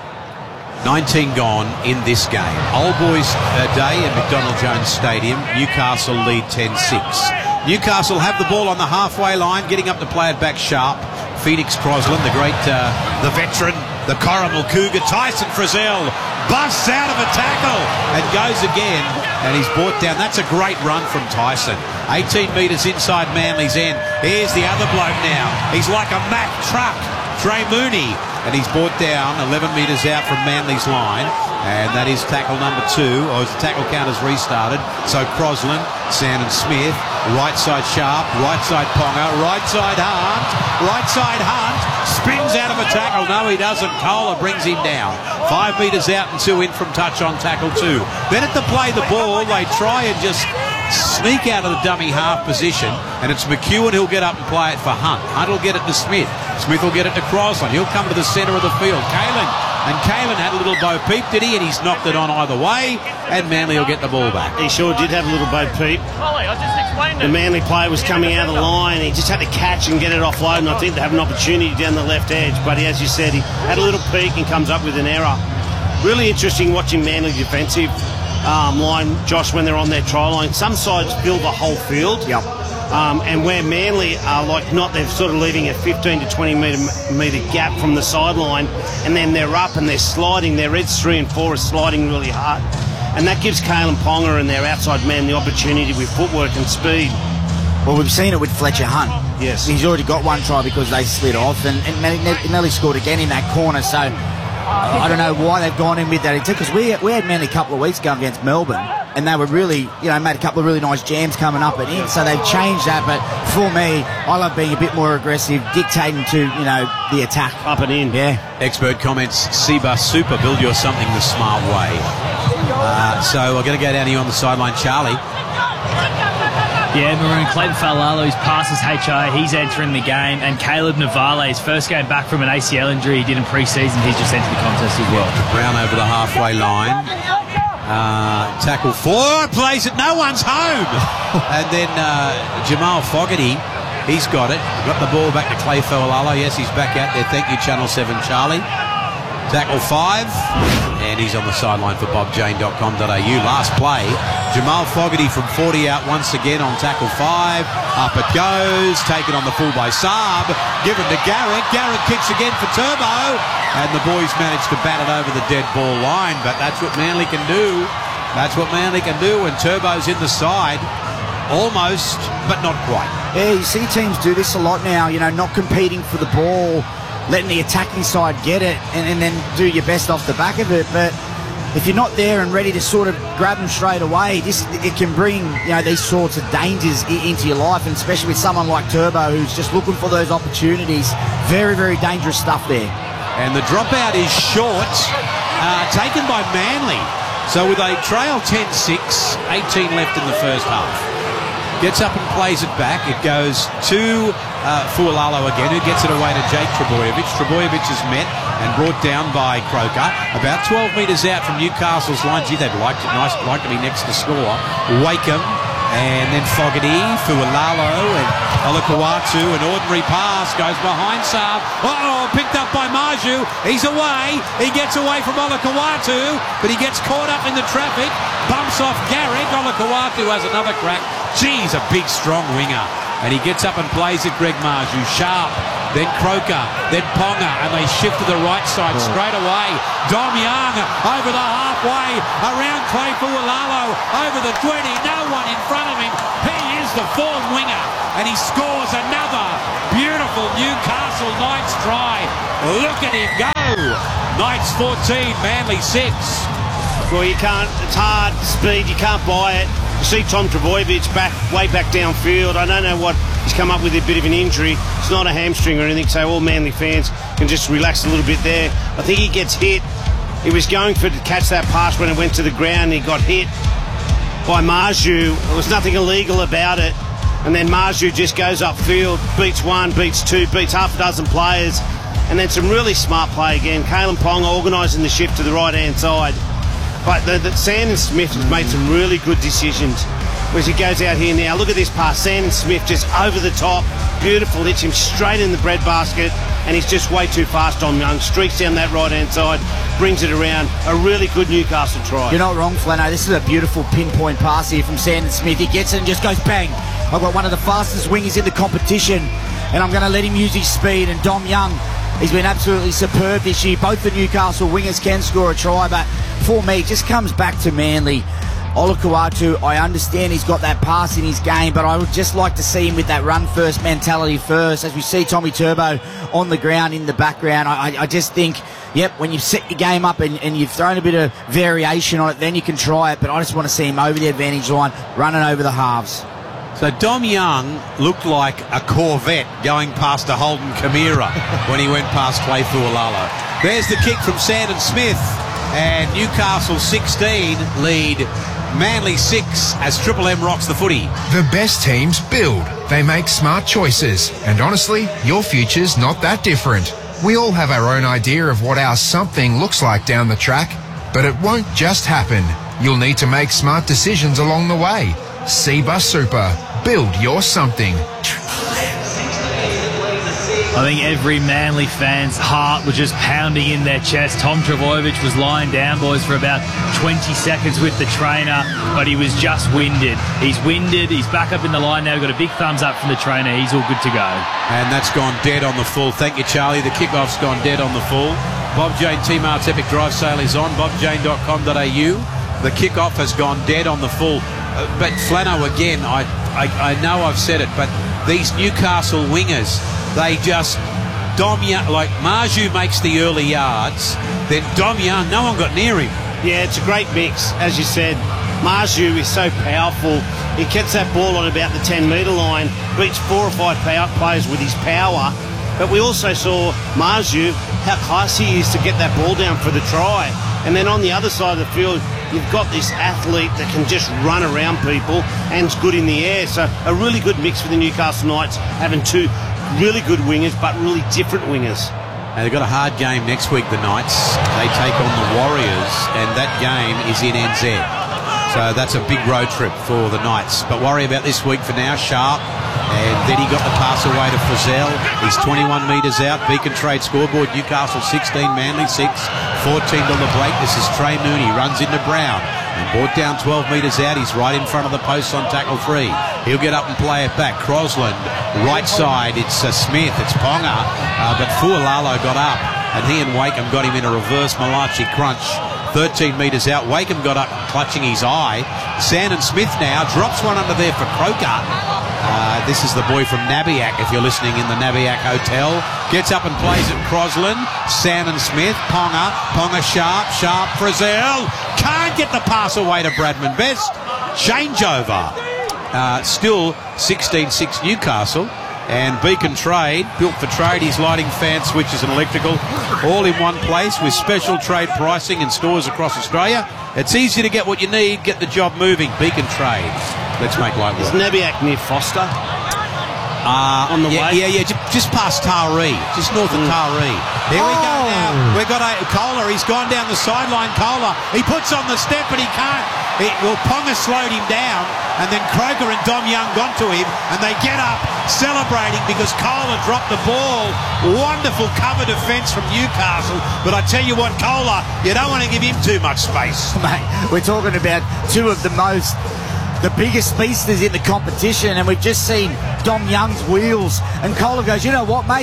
nineteen gone in this game. Old Boys uh, Day at McDonald Jones Stadium. Newcastle lead ten six. Newcastle have the ball on the halfway line, getting up to play it back sharp. Phoenix Crosland, the great, uh, the veteran, the Corrimal Cougar, Tyson Frizzell busts out of a tackle and goes again, and he's brought down. That's a great run from Tyson. eighteen metres inside Manly's end. Here's the other bloke now. He's like a Mack truck, Trey Mooney, and he's brought down eleven metres out from Manly's line, and that is tackle number two, or the tackle count has restarted. So Crosland, Sandon Smith, right side Sharp, right side Ponga, right side Hunt, right side Hunt, spins out of a tackle. No, he doesn't. Kohler brings him down. Five metres out and two in from touch on tackle two. Then at the play the ball, they try and just sneak out of the dummy half position, and it's McEwen who'll get up and play it for Hunt. Hunt will get it to Smith. Smith will get it to Crosland. He'll come to the centre of the field. Kalen. And Kalen had a little bo peep, did he? And he's knocked it on either way, and Manly will get the ball back. He sure did have a little bo peep. Ollie, I just explained it. The Manly player was coming out of the line. He just had to catch and get it offload, and I think they have an opportunity down the left edge. But he, as you said, he had a little peek and comes up with an error. Really interesting watching Manly defensive um, line, Josh, when they're on their try line. Some sides fill the whole field. Yep. Um, and where Manly are like not, they're sort of leaving a fifteen to twenty metre, metre gap from the sideline, and then they're up and they're sliding. Their edge three and four are sliding really hard. And that gives Kalen Ponga and their outside man the opportunity with footwork and speed. Well, we've seen it with Fletcher Hunt. Yes. He's already got one try because they slid off, and, and Nelly scored again in that corner, so I don't know why they've gone in with that intent, because we, we had Manly a couple of weeks ago against Melbourne, and they were really, you know, made a couple of really nice jams coming up and in, so they've changed that. But for me, I love being a bit more aggressive, dictating to, you know, the attack. Up and in. Yeah. Expert comments, Seabus Super, build your something the smart way. Uh, so we're going to go down here on the sideline. Charlie. Yeah, Maroon, Clayton Falalo, who's past his H I, he's entering the game, and Caleb Navale, his first game back from an A C L injury he did in pre-season, he's just entered the contest as well. Brown over the halfway line. Uh, tackle four, plays it, no one's home. And then uh, Jamal Fogarty, he's got it. Got the ball back to Clay Falalo. Yes, he's back out there. Thank you, Channel seven, Charlie. Tackle five, and he's on the sideline for bob jane dot com dot a u. Last play, Jamal Fogarty from forty out once again on tackle five. Up it goes, taken on the full by Saab, given to Garrett. Garrett kicks again for Turbo, and the boys managed to bat it over the dead ball line. But that's what Manly can do. That's what Manly can do when Turbo's in the side. Almost, but not quite. Yeah, you see teams do this a lot now, you know, not competing for the ball, letting the attacking side get it, and, and then do your best off the back of it. But if you're not there and ready to sort of grab them straight away, this it can bring, you know, these sorts of dangers i- into your life, and especially with someone like Turbo who's just looking for those opportunities. Very, very dangerous stuff there. And the dropout is short, uh, taken by Manly. So with a trail ten six, eighteen left in the first half. Gets up and plays it back. It goes to uh, Fualalo again, who gets it away to Jake Trebojevic. Trebojevic is met and brought down by Croker. About twelve metres out from Newcastle's line. Gee, they'd like to, nice, like to be next to score. Wakeham, and then Fogarty, Fualalo, and Olakawatu. An ordinary pass goes behind Saab. Uh-oh, picked up by Maju. He's away. He gets away from Olakawatu, but he gets caught up in the traffic. Bumps off Garrick. Olakawatu has another crack. Geez, a big, strong winger. And he gets up and plays it, Greg Maju. Sharp then Croker, then Ponga, and they shift to the right side oh. straight away. Dom Young over the halfway, around Clay Fualalo, over the twenty, no one in front of him. He is the form winger, and he scores another beautiful Newcastle Knights try. Look at him go. Knights fourteen, Manly six. Well, you can't, it's hard, speed, you can't buy it. You see Tom Trbojevic back, way back downfield. I don't know what, he's come up with a bit of an injury. It's not a hamstring or anything, so all Manly fans can just relax a little bit there. I think he gets hit. He was going for to catch that pass when it went to the ground. He got hit by Marju. There was nothing illegal about it. And then Marju just goes upfield, beats one, beats two, beats half a dozen players. And then some really smart play again. Kalen Ponga organising the shift to the right-hand side. But the, the Sandon Smith has made some really good decisions as he goes out here now. Look at this pass. Sandon Smith just over the top. Beautiful. Hits him straight in the breadbasket. And he's just way too fast on Young. Streaks down that right-hand side. Brings it around. A really good Newcastle try. You're not wrong, Flano. This is a beautiful pinpoint pass here from Sandon Smith. He gets it and just goes bang. I've got one of the fastest wingers in the competition. And I'm going to let him use his speed. And Dom Young, he's been absolutely superb this year. Both the Newcastle wingers can score a try, but for me, it just comes back to Manly. Olukuatu, I understand he's got that pass in his game, but I would just like to see him with that run-first mentality first. As we see Tommy Turbo on the ground in the background, I, I just think, yep, when you've set your game up and, and you've thrown a bit of variation on it, then you can try it, but I just want to see him over the advantage line, running over the halves. So Dom Young looked like a Corvette going past a Holden Camira when he went past Clay Fualalo. There's the kick from Sandon Smith, and Newcastle sixteen lead Manly six as Triple M rocks the footy. The best teams build. They make smart choices. And honestly, your future's not that different. We all have our own idea of what our something looks like down the track, but it won't just happen. You'll need to make smart decisions along the way. Seabus Super. Build your something. I think every Manly fan's heart was just pounding in their chest. Tom Trbojevic was lying down, boys, for about twenty seconds with the trainer, but he was just winded. He's winded. He's back up in the line now. We've got a big thumbs up from the trainer. He's all good to go. And that's gone dead on the full. Thank you, Charlie. The kickoff's gone dead on the full. Bob Jane T-Mart's Epic Drive Sale is on. bob jane dot com dot a u. The kickoff has gone dead on the full. Uh, but Flano, again, I, I, I know I've said it, but these Newcastle wingers, they just, Dom Young, like Marju makes the early yards, then Dom Young, no one got near him. Yeah, it's a great mix, as you said. Marju is so powerful. He gets that ball on about the ten metre line, beats four or five players with his power. But we also saw Marju, how classy he is to get that ball down for the try. And then on the other side of the field, you've got this athlete that can just run around people and's good in the air. So a really good mix for the Newcastle Knights, having two really good wingers, but really different wingers. And they've got a hard game next week, the Knights. They take on the Warriors, and that game is in N Z. So that's a big road trip for the Knights. But worry about this week for now. Sharp, and then he got the pass away to Frizzell. He's twenty-one metres out. Beacon Trade scoreboard, Newcastle sixteen, Manly six, fourteen on the break. This is Trey Mooney, runs into Brown. And brought down twelve metres out. He's right in front of the posts on tackle three. He'll get up and play it back. Crosland, right side. It's uh, Smith. It's Ponga. Uh, but Fualalo got up, and he and Wakeham got him in a reverse Malachi crunch. thirteen metres out. Wakeham got up, clutching his eye. Sandon Smith now drops one under there for Croker. Uh, this is the boy from Nabiac, if you're listening in the Nabiac Hotel. Gets up and plays at Crosland. Sandon Smith, Ponga, Ponga Sharp, Sharp, Frizzell. Can't get the pass away to Bradman Best. Changeover. Uh, still sixteen six Newcastle. And Beacon Trade, built for tradies, lighting, fan switches and electrical, all in one place with special trade pricing in stores across Australia. It's easy to get what you need, get the job moving. Beacon Trade. Let's make light work. Is Nabiac near Foster? Uh, on the yeah, way? Yeah, yeah, just, just past Taree, just north of mm. Taree. Here oh. we go now. We've got a Kohler. He's gone down the sideline. Kohler. He puts on the step, but he can't. It, well, Ponga slowed him down, and then Croker and Dom Young got to him, and they get up celebrating because Kohler dropped the ball. Wonderful cover defence from Newcastle, but I tell you what, Kohler, you don't want to give him too much space. Mate, we're talking about two of the most, the biggest speedsters in the competition, and we've just seen Dom Young's wheels, and Kohler goes, you know what, mate?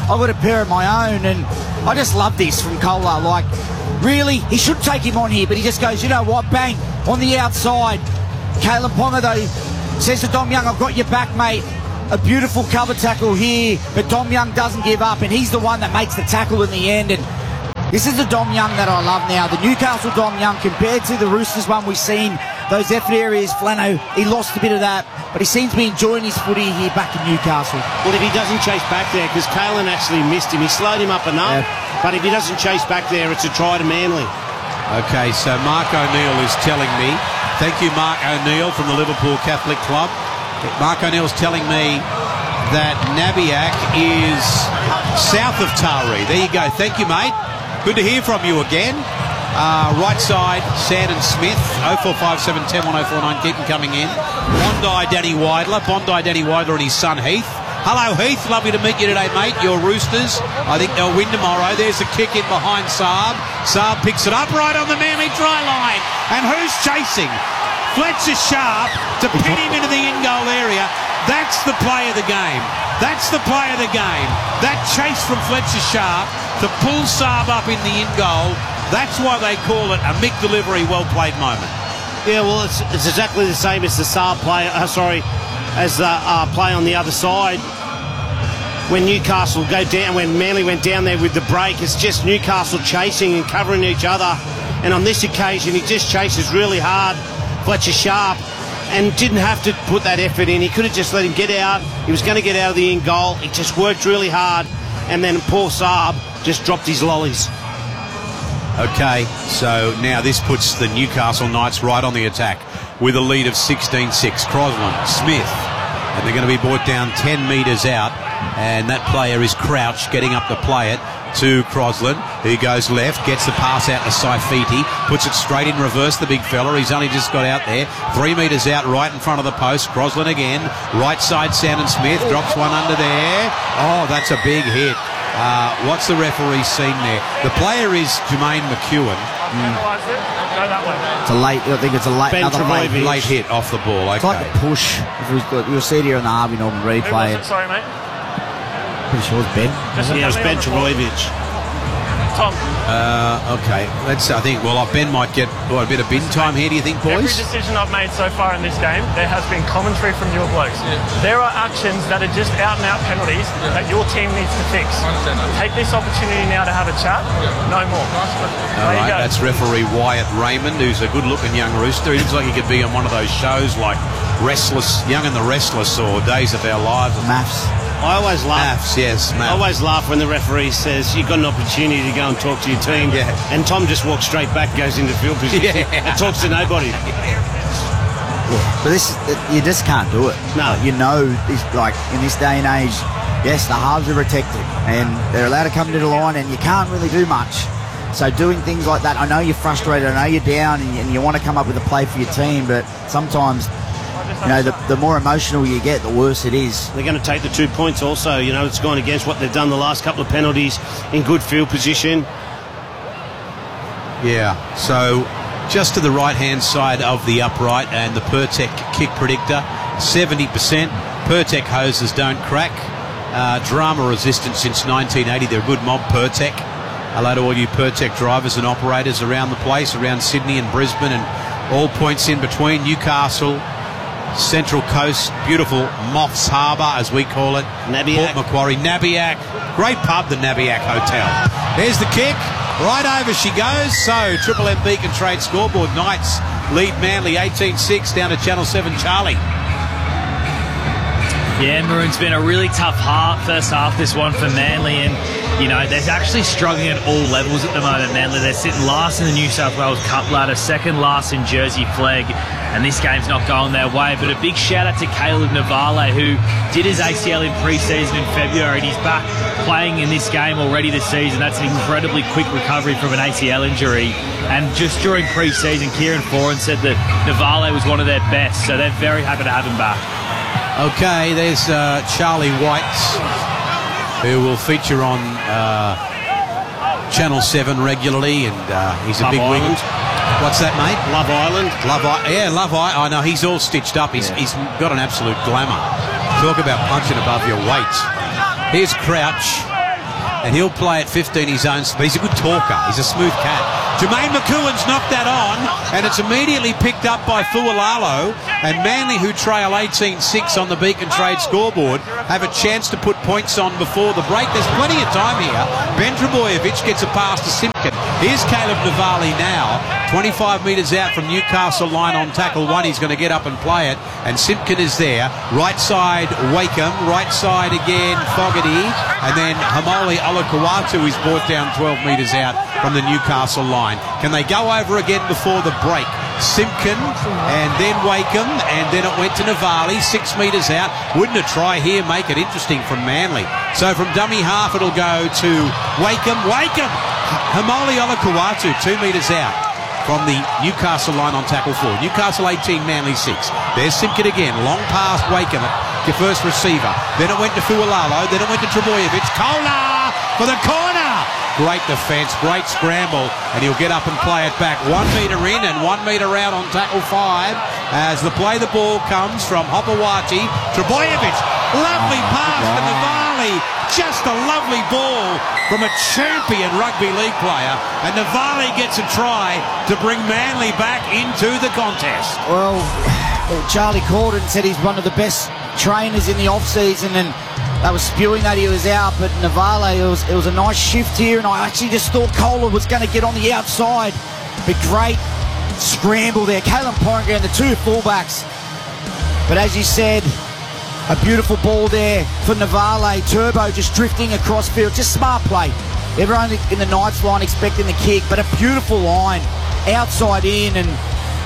I've got a pair of my own, and I just love this from Kohler. Like, really, he should take him on here, but he just goes, you know what, bang, on the outside. Kalyn Ponga, though, says to Dom Young, I've got your back, mate. A beautiful cover tackle here, but Dom Young doesn't give up, and he's the one that makes the tackle in the end. And this is the Dom Young that I love now. The Newcastle Dom Young compared to the Roosters one we've seen, those effort areas, Flano, he lost a bit of that, but he seems to be enjoying his footy here back in Newcastle. Well, if he doesn't chase back there, because Kalyn actually missed him, he slowed him up enough, yeah. But if he doesn't chase back there, it's a try to Manly. Okay, so Mark O'Neill is telling me, thank you Mark O'Neill from the Liverpool Catholic Club. Mark O'Neill's telling me that Nabiak is south of Taree. There you go. Thank you, mate. Good to hear from you again. Uh, right side, Sandon Smith, oh four five seven, one oh one oh four nine, keep them coming in. Bondi, Danny Weidler. Bondi, Danny Weidler and his son Heath. Hello, Heath. Lovely to meet you today, mate. Your Roosters, I think they'll win tomorrow. There's the kick in behind Saab. Saab picks it up right on the Manly try line. And who's chasing? Fletcher Sharp to pin him into the in-goal area. That's the play of the game. That's the play of the game. That chase from Fletcher Sharp to pull Saab up in the in-goal. That's why they call it a Mick delivery, well-played moment. Yeah, well, it's, it's exactly the same as the Saab play, uh, sorry, as the uh, play on the other side. When Newcastle go down, when Manly went down there with the break, it's just Newcastle chasing and covering each other. And on this occasion, he just chases really hard, Fletcher Sharp, and didn't have to put that effort in. He could have just let him get out. He was going to get out of the in goal. He just worked really hard, and then poor Saab just dropped his lollies. Okay, so now this puts the Newcastle Knights right on the attack with a lead of sixteen six. Crosland, Smith, and they're going to be brought down ten metres out, and that player is Crouch getting up to play it to Crosland, who goes left, gets the pass out to Saifiti, puts it straight in reverse, the big fella. He's only just got out there. Three metres out right in front of the post. Crosland again. Right side, Sandon Smith drops one under there. Oh, that's a big hit. Uh, what's the referee seen there? The player is Jermaine McEwen. Mm. It's a late, I think it's a late, another late, late hit off the ball. Okay. It's like a push. You'll see it here in the Harvey Norman replay. Sorry, mate. Pretty sure it's Ben. Yeah, it's Ben Trebojevic. Tom. Uh, okay, let's. I think. Well, Ben might get what, a bit of bin time here. Do you think, boys? Every decision I've made so far in this game, there has been commentary from your blokes. Yeah. There are actions that are just out and out penalties yeah. that your team needs to fix. Take this opportunity now to have a chat. Yeah. No more. All there right, that's referee Wyatt Raymond, who's a good-looking young rooster. He looks like he could be on one of those shows like Restless, Young and the Restless, or Days of Our Lives. Maths. I always laugh. Maths, yes, maths. I always laugh when the referee says you've got an opportunity to go and talk to your team. Yeah. And Tom just walks straight back, goes into field position, yeah. and talks to nobody. Yeah. But this, you just can't do it. No, you know, this, like in this day and age, yes, the halves are protected and they're allowed to come to the line, and you can't really do much. So doing things like that, I know you're frustrated, I know you're down, and, and you want to come up with a play for your team, but sometimes, you know, the, the more emotional you get, the worse it is. They're going to take the two points also. You know, it's gone against what they've done the last couple of penalties in good field position. Yeah, so just to the right-hand side of the upright and the Pertec kick predictor, seventy percent. Pertec hoses don't crack. Uh, drama resistant since nineteen eighty. They're a good mob, Pertec. Hello to all you Pertec drivers and operators around the place, around Sydney and Brisbane and all points in between. Newcastle, Central Coast, beautiful Moffs Harbour, as we call it. Nabiac. Port Macquarie, Nabiac. Great pub, the Nabiac Hotel. There's the kick. Right over she goes. So, Triple M Beacon Trade scoreboard. Knights lead Manly eighteen six down to Channel seven, Charlie. Yeah, Maroon's been a really tough half, first half, this one for Manly, and, you know, they're actually struggling at all levels at the moment, Manly. They're sitting last in the New South Wales Cup ladder, second last in Jersey Flegg, and this game's not going their way. But a big shout-out to Caleb Navale, who did his A C L in pre-season in February, and he's back playing in this game already this season. That's an incredibly quick recovery from an A C L injury. And just during pre-season, Kieran Foran said that Navale was one of their best, so they're very happy to have him back. Okay, there's uh, Charlie White, who will feature on uh, Channel seven regularly, and uh, he's a Love big Island. wing. What's that, mate? Love Island. Love I- yeah, Love Island. I know, he's all stitched up. He's, yeah. he's got an absolute glamour. Talk about punching above your weight. Here's Crouch. and he'll play at fifteen his own speed. He's a good talker. He's a smooth cat. Jermaine McEwen's knocked that on, and it's immediately picked up by Fualalo, and Manly, who trail eighteen six on the Beacon Trade scoreboard, have a chance to put points on before the break. There's plenty of time here. Ben Trebojevic gets a pass to Simpkin. Here's Caleb Navali now, twenty-five metres out from Newcastle line on tackle one. He's going to get up and play it, and Simpkin is there. Right side, Wakeham. Right side again, Fogarty. And then Hamoli Olakawatu is brought down twelve metres out from the Newcastle line. Can they go over again before the break? Simpkin, and then Wakeham, and then it went to Navali, six metres out. Wouldn't a try here make it interesting from Manly? So from dummy half, it'll go to Wakeham. Wakeham! Hamoli Olakawatu, two metres out from the Newcastle line on tackle four. Newcastle eighteen, Manly six. There's Simpkin again, long pass Wakeham, your first receiver. Then it went to Fualalo, then it went to Trebojevic. Kola for the corner! Great defence, great scramble, and he'll get up and play it back. One metre in and one metre out on tackle five as the play the ball comes from Hopewati. Trebojevic, lovely pass to Navali. Just a lovely ball from a champion rugby league player, and Navali gets a try to bring Manly back into the contest. Well, Charlie Corden said he's one of the best trainers in the off-season, and they were spewing that he was out, but Navale, it was, it was a nice shift here, and I actually just thought Kohler was going to get on the outside, but great scramble there. Kalen Ponga and the two fullbacks, but as you said, a beautiful ball there for Navale. Turbo just drifting across field, just smart play. Everyone in the Knights line expecting the kick, but a beautiful line, outside in, and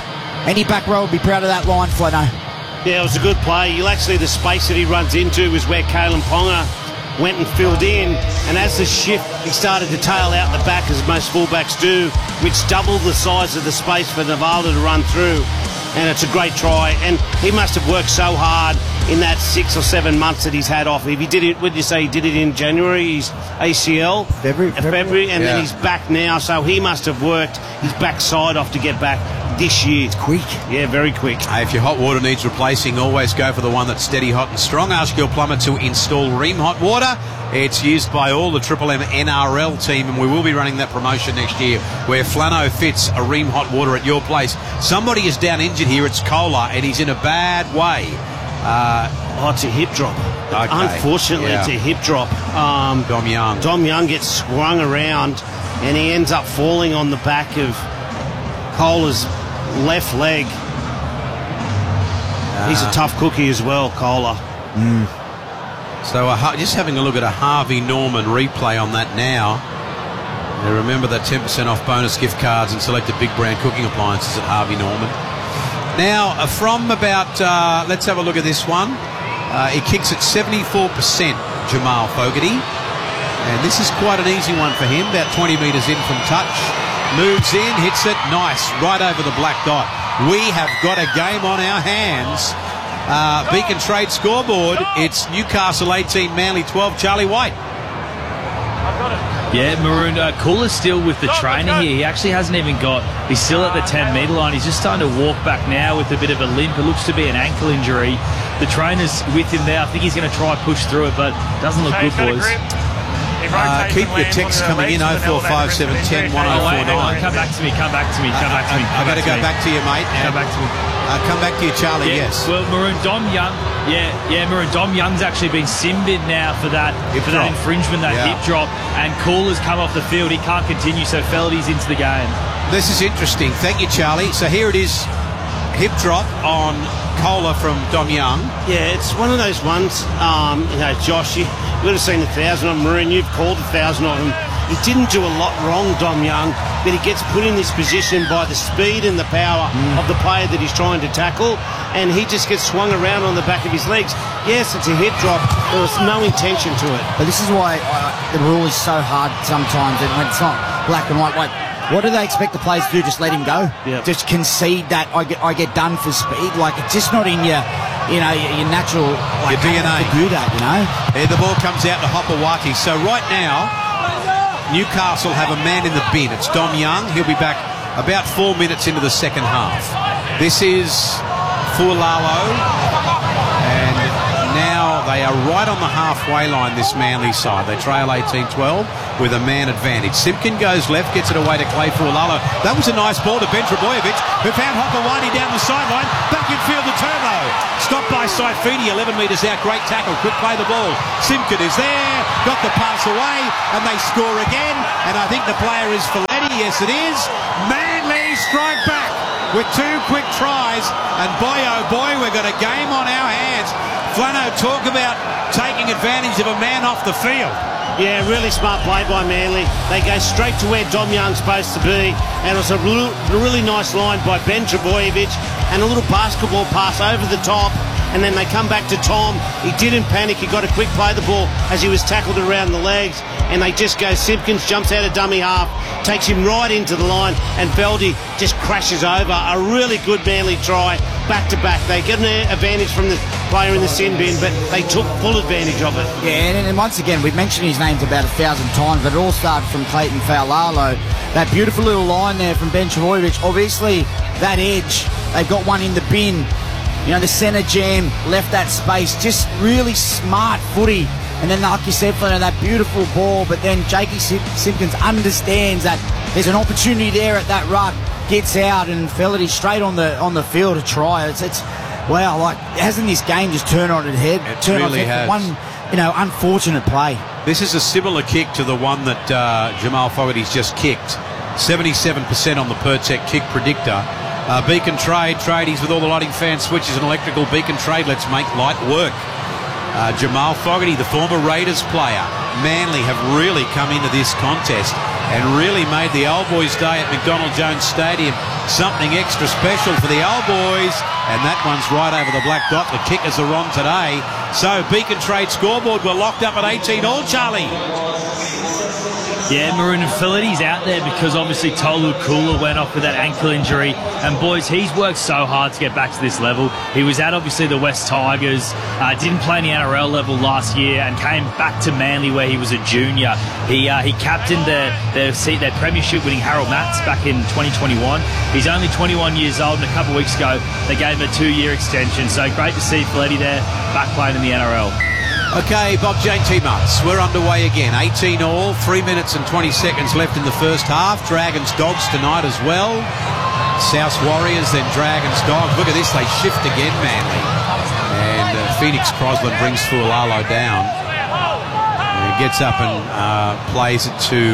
any back row will be proud of that line, Flano. Yeah, it was a good play. You'll actually, the space that he runs into was where Kalen Ponga went and filled in, and as the shift, he started to tail out the back, as most fullbacks do, which doubled the size of the space for Navala to run through. And it's a great try, and he must have worked so hard in that six or seven months that he's had off. If he did it, would you say he did it in January, his A C L? February. February, February and yeah. then he's back now, so he must have worked his backside off to get back this year. It's quick. Yeah, very quick. Hey, if your hot water needs replacing, always go for the one that's steady, hot and strong. Ask your plumber to install Ream Hot Water. It's used by all the Triple M N R L team, and we will be running that promotion next year where Flano fits a Ream Hot Water at your place. Somebody is down injured here. It's Kohler, and he's in a bad way. Uh, oh, it's a hip drop. Okay. Unfortunately, yeah. it's a hip drop. Um, Dom Young. Dom Young gets swung around, and he ends up falling on the back of Kohler's left leg. Uh, He's a tough cookie as well, Kohler. Mm. So uh, just having a look at a Harvey Norman replay on that now. Now remember that ten percent off bonus gift cards and selected big brand cooking appliances at Harvey Norman. Now uh, from about, uh, let's have a look at this one. Uh, he kicks at seventy-four percent, Jamal Fogarty. And this is quite an easy one for him, about twenty metres in from touch. Moves in, hits it, nice, right over the black dot. We have got a game on our hands. Uh, Beacon Trade scoreboard, it's Newcastle eighteen, Manly twelve, Charlie White. Yeah, Maroon, uh, Cooler's still with the trainer here. He actually hasn't even got, he's still at the ten metre line. He's just starting to walk back now with a bit of a limp. It looks to be an ankle injury. The trainer's with him there. I think he's going to try and push through it, but it doesn't look good, boys. Uh, keep your texts coming in, oh four five seven one zero one oh four nine. Come back to me, come back to me, come back to me. I've got to go back to you, mate. Come back to me. Uh, come back to you, Charlie, yeah, yes. Well, Maroon, Dom Young, yeah, yeah, Maroon, Dom Young's actually been simbed now for that hip for drop. that infringement, that yeah. hip drop, and Cooler's come off the field. He can't continue, so Feldy's into the game. This is interesting. Thank you, Charlie. So here it is, hip drop on Kohler from Dom Young. Yeah, it's one of those ones, um, you know, Josh, you would have seen a thousand of them, Maroon, you've called a thousand of them. He didn't do a lot wrong, Dom Young, but he gets put in this position by the speed and the power mm. of the player that he's trying to tackle, and he just gets swung around on the back of his legs. Yes, it's a hip drop. There was no intention to it. But this is why uh, the rule is so hard sometimes, and when it's not black and white, like, what do they expect the players to do? Just let him go? Yep. Just concede that I get I get done for speed? Like, it's just not in your, you know, your, your natural, like, your D N A to do that, you know? Yeah, the ball comes out to Hopewati. So right now, Newcastle have a man in the bin. It's Dom Young. He'll be back about four minutes into the second half. This is Fualalo. And now They are right on the halfway line, this Manly side. They trail eighteen twelve with a man advantage. Simpkin goes left, gets it away to Clay Fualalo. That was a nice ball to Ben Trebojevic, who found Hokawani down the sideline. Back in field to Turbo. Stopped by Saifidi, eleven metres out. Great tackle. Quick play the ball. Simpkin is there. Got the pass away, and they score again. And I think the player is Folletti. Yes, it is. Manly strike back with two quick tries. And boy, oh boy, we've got a game on our hands. Flano, talk about taking advantage of a man off the field. Yeah, really smart play by Manly. They go straight to where Dom Young's supposed to be, and it was a really, really nice line by Ben Trebojevic, and a little basketball pass over the top, and then they come back to Tom. He didn't panic. He got a quick play the ball as he was tackled around the legs, and they just go. Simpkins jumps out of dummy half, takes him right into the line, and Veldy just crashes over. A really good Manly try, back to back. They get an advantage from the player in the sin bin, but they took full advantage of it. Yeah, and, and once again, we've mentioned his names about a thousand times, but it all started from Clayton Faulalo. That beautiful little line there from Ben Trebojevic. Obviously, that edge, they've got one in the bin. You know, the centre jam left that space. Just really smart footy. And then, like you said, Flano, that beautiful ball, but then Jakey Sim- Simpkins understands that there's an opportunity there at that ruck, gets out, and Felity straight on the on the field to try. It's, it's wow, like, hasn't this game just turned on its head? It turned really on its head. has. One, you know, unfortunate play. This is a similar kick to the one that uh, Jamal Fogarty's just kicked. seventy-seven percent on the Pertec kick predictor. Uh, Beacon Trade, tradies with all the lighting fan switches and electrical. Beacon Trade, let's make light work. Uh, Jamal Fogarty, the former Raiders player. Manly have really come into this contest and really made the Old Boys Day at McDonald Jones Stadium something extra special for the Old Boys, and that one's right over the black dot. The kickers are on today. So Beacon Trade scoreboard, we're locked up at eighteen all, Charlie. Yeah, Maroon and Fellety's out there because obviously Tolu Kula went off with that ankle injury. And boys, he's worked so hard to get back to this level. He was at obviously the West Tigers, uh, didn't play in the N R L level last year, and came back to Manly where he was a junior. He uh, he captained their their, their premiership winning Harold Matts back in twenty twenty-one. He's only twenty-one years old, and a couple of weeks ago they gave him a two-year extension. So great to see Felletti there back playing in the N R L. Okay, Bob Jane T-Muts, we're underway again. eighteen all, three minutes and twenty seconds left in the first half. Dragons Dogs tonight as well. South Warriors, then Dragons Dogs. Look at this, they shift again, Manly. And uh, Phoenix Crosland brings Fualalo down. And he gets up and uh, plays it to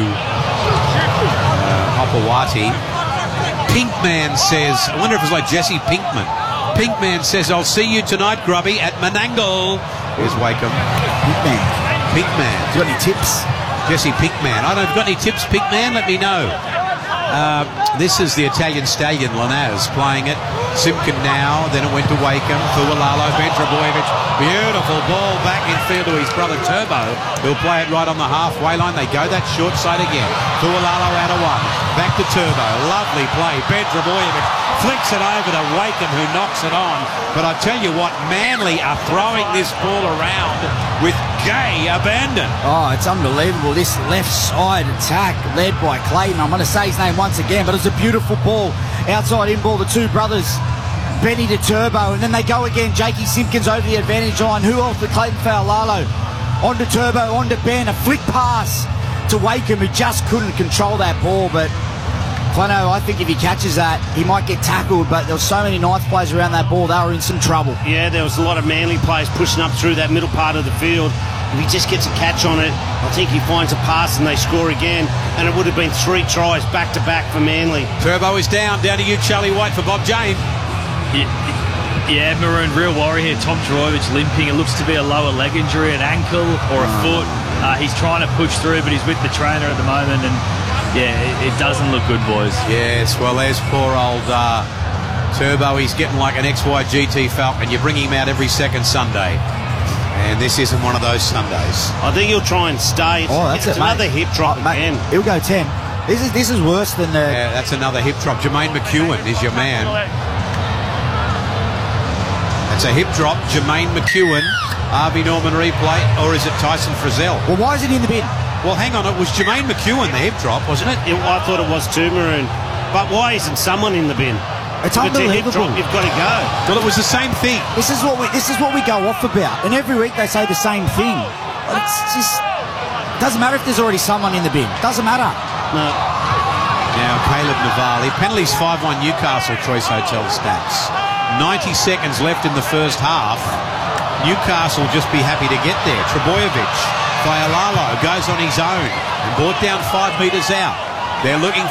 uh, Hopewati. Pinkman says, I wonder if it's like Jesse Pinkman. Pinkman says, I'll see you tonight, Grubby, at Menangle. Here's Wakeham. Pinkman. Pinkman. You got any tips? Jesse Pinkman. I don't know if you've got any tips, Pinkman. Let me know. Uh, this is the Italian stallion, Lanaz, playing it. Simpkin now, then it went to Wakeham. Fualalo, Ben Trebojevic. Beautiful ball back in field to his brother Turbo. He'll play it right on the halfway line. They go that short side again. Fualalo out of one. Back to Turbo. Lovely play. Ben Trebojevic flicks it over to Wakeham, who knocks it on. But I tell you what, Manly are throwing this ball around with gay abandon. Oh, it's unbelievable. This left side attack led by Clayton. I'm going to say his name once again, but it's a beautiful ball. Outside in ball, the two brothers, Benny to Turbo, and then they go again. Jakey Simpkins over the advantage line. Who else but Clayton Faulalo? On to Turbo, on to Ben. A flick pass to Wakeham, who just couldn't control that ball, but Flano, I think if he catches that, he might get tackled, but there were so many Knights players around that ball, they were in some trouble. Yeah, there was a lot of Manly players pushing up through that middle part of the field. If he just gets a catch on it, I think he finds a pass and they score again, and it would have been three tries back-to-back for Manly. Turbo is down. Down to you, Charlie White, for Bob Jane. Yeah, yeah, Maroon, real worry here. Tom Trebojevic limping. It looks to be a lower leg injury, an ankle or a foot. Uh, he's trying to push through, but he's with the trainer at the moment, and yeah, it, it doesn't look good, boys. Yes, well, there's poor old uh, Turbo. He's getting like an X Y G T Falcon. You bring him out every second Sunday, and this isn't one of those Sundays. I think he'll try and stay. It's, oh, that's it's it, another mate. hip drop oh, mate, again. He'll go ten. This is this is worse than the. Yeah, that's another hip drop. Jermaine McEwen is your man. That's a hip drop. Jermaine McEwen. Harvey Norman replay, or is it Tyson Frizzell? Well, why is it in the bin? Well, hang on, it was Jermaine McEwen, the hip drop, wasn't it? it? I thought it was too, Maroon. But why isn't someone in the bin? It's If it's a hip unbelievable. drop, you've got to go. Well, it was the same thing. This is what we this is what we go off about, and every week they say the same thing. It's just doesn't matter if there's already someone in the bin. Doesn't matter. No. Now Caleb Navali. Penalties five one Newcastle. Choice Hotel stats. ninety seconds left in the first half. Newcastle just be happy to get there. Trebojevic. Fayalalo goes on his own and brought down five metres out. They're looking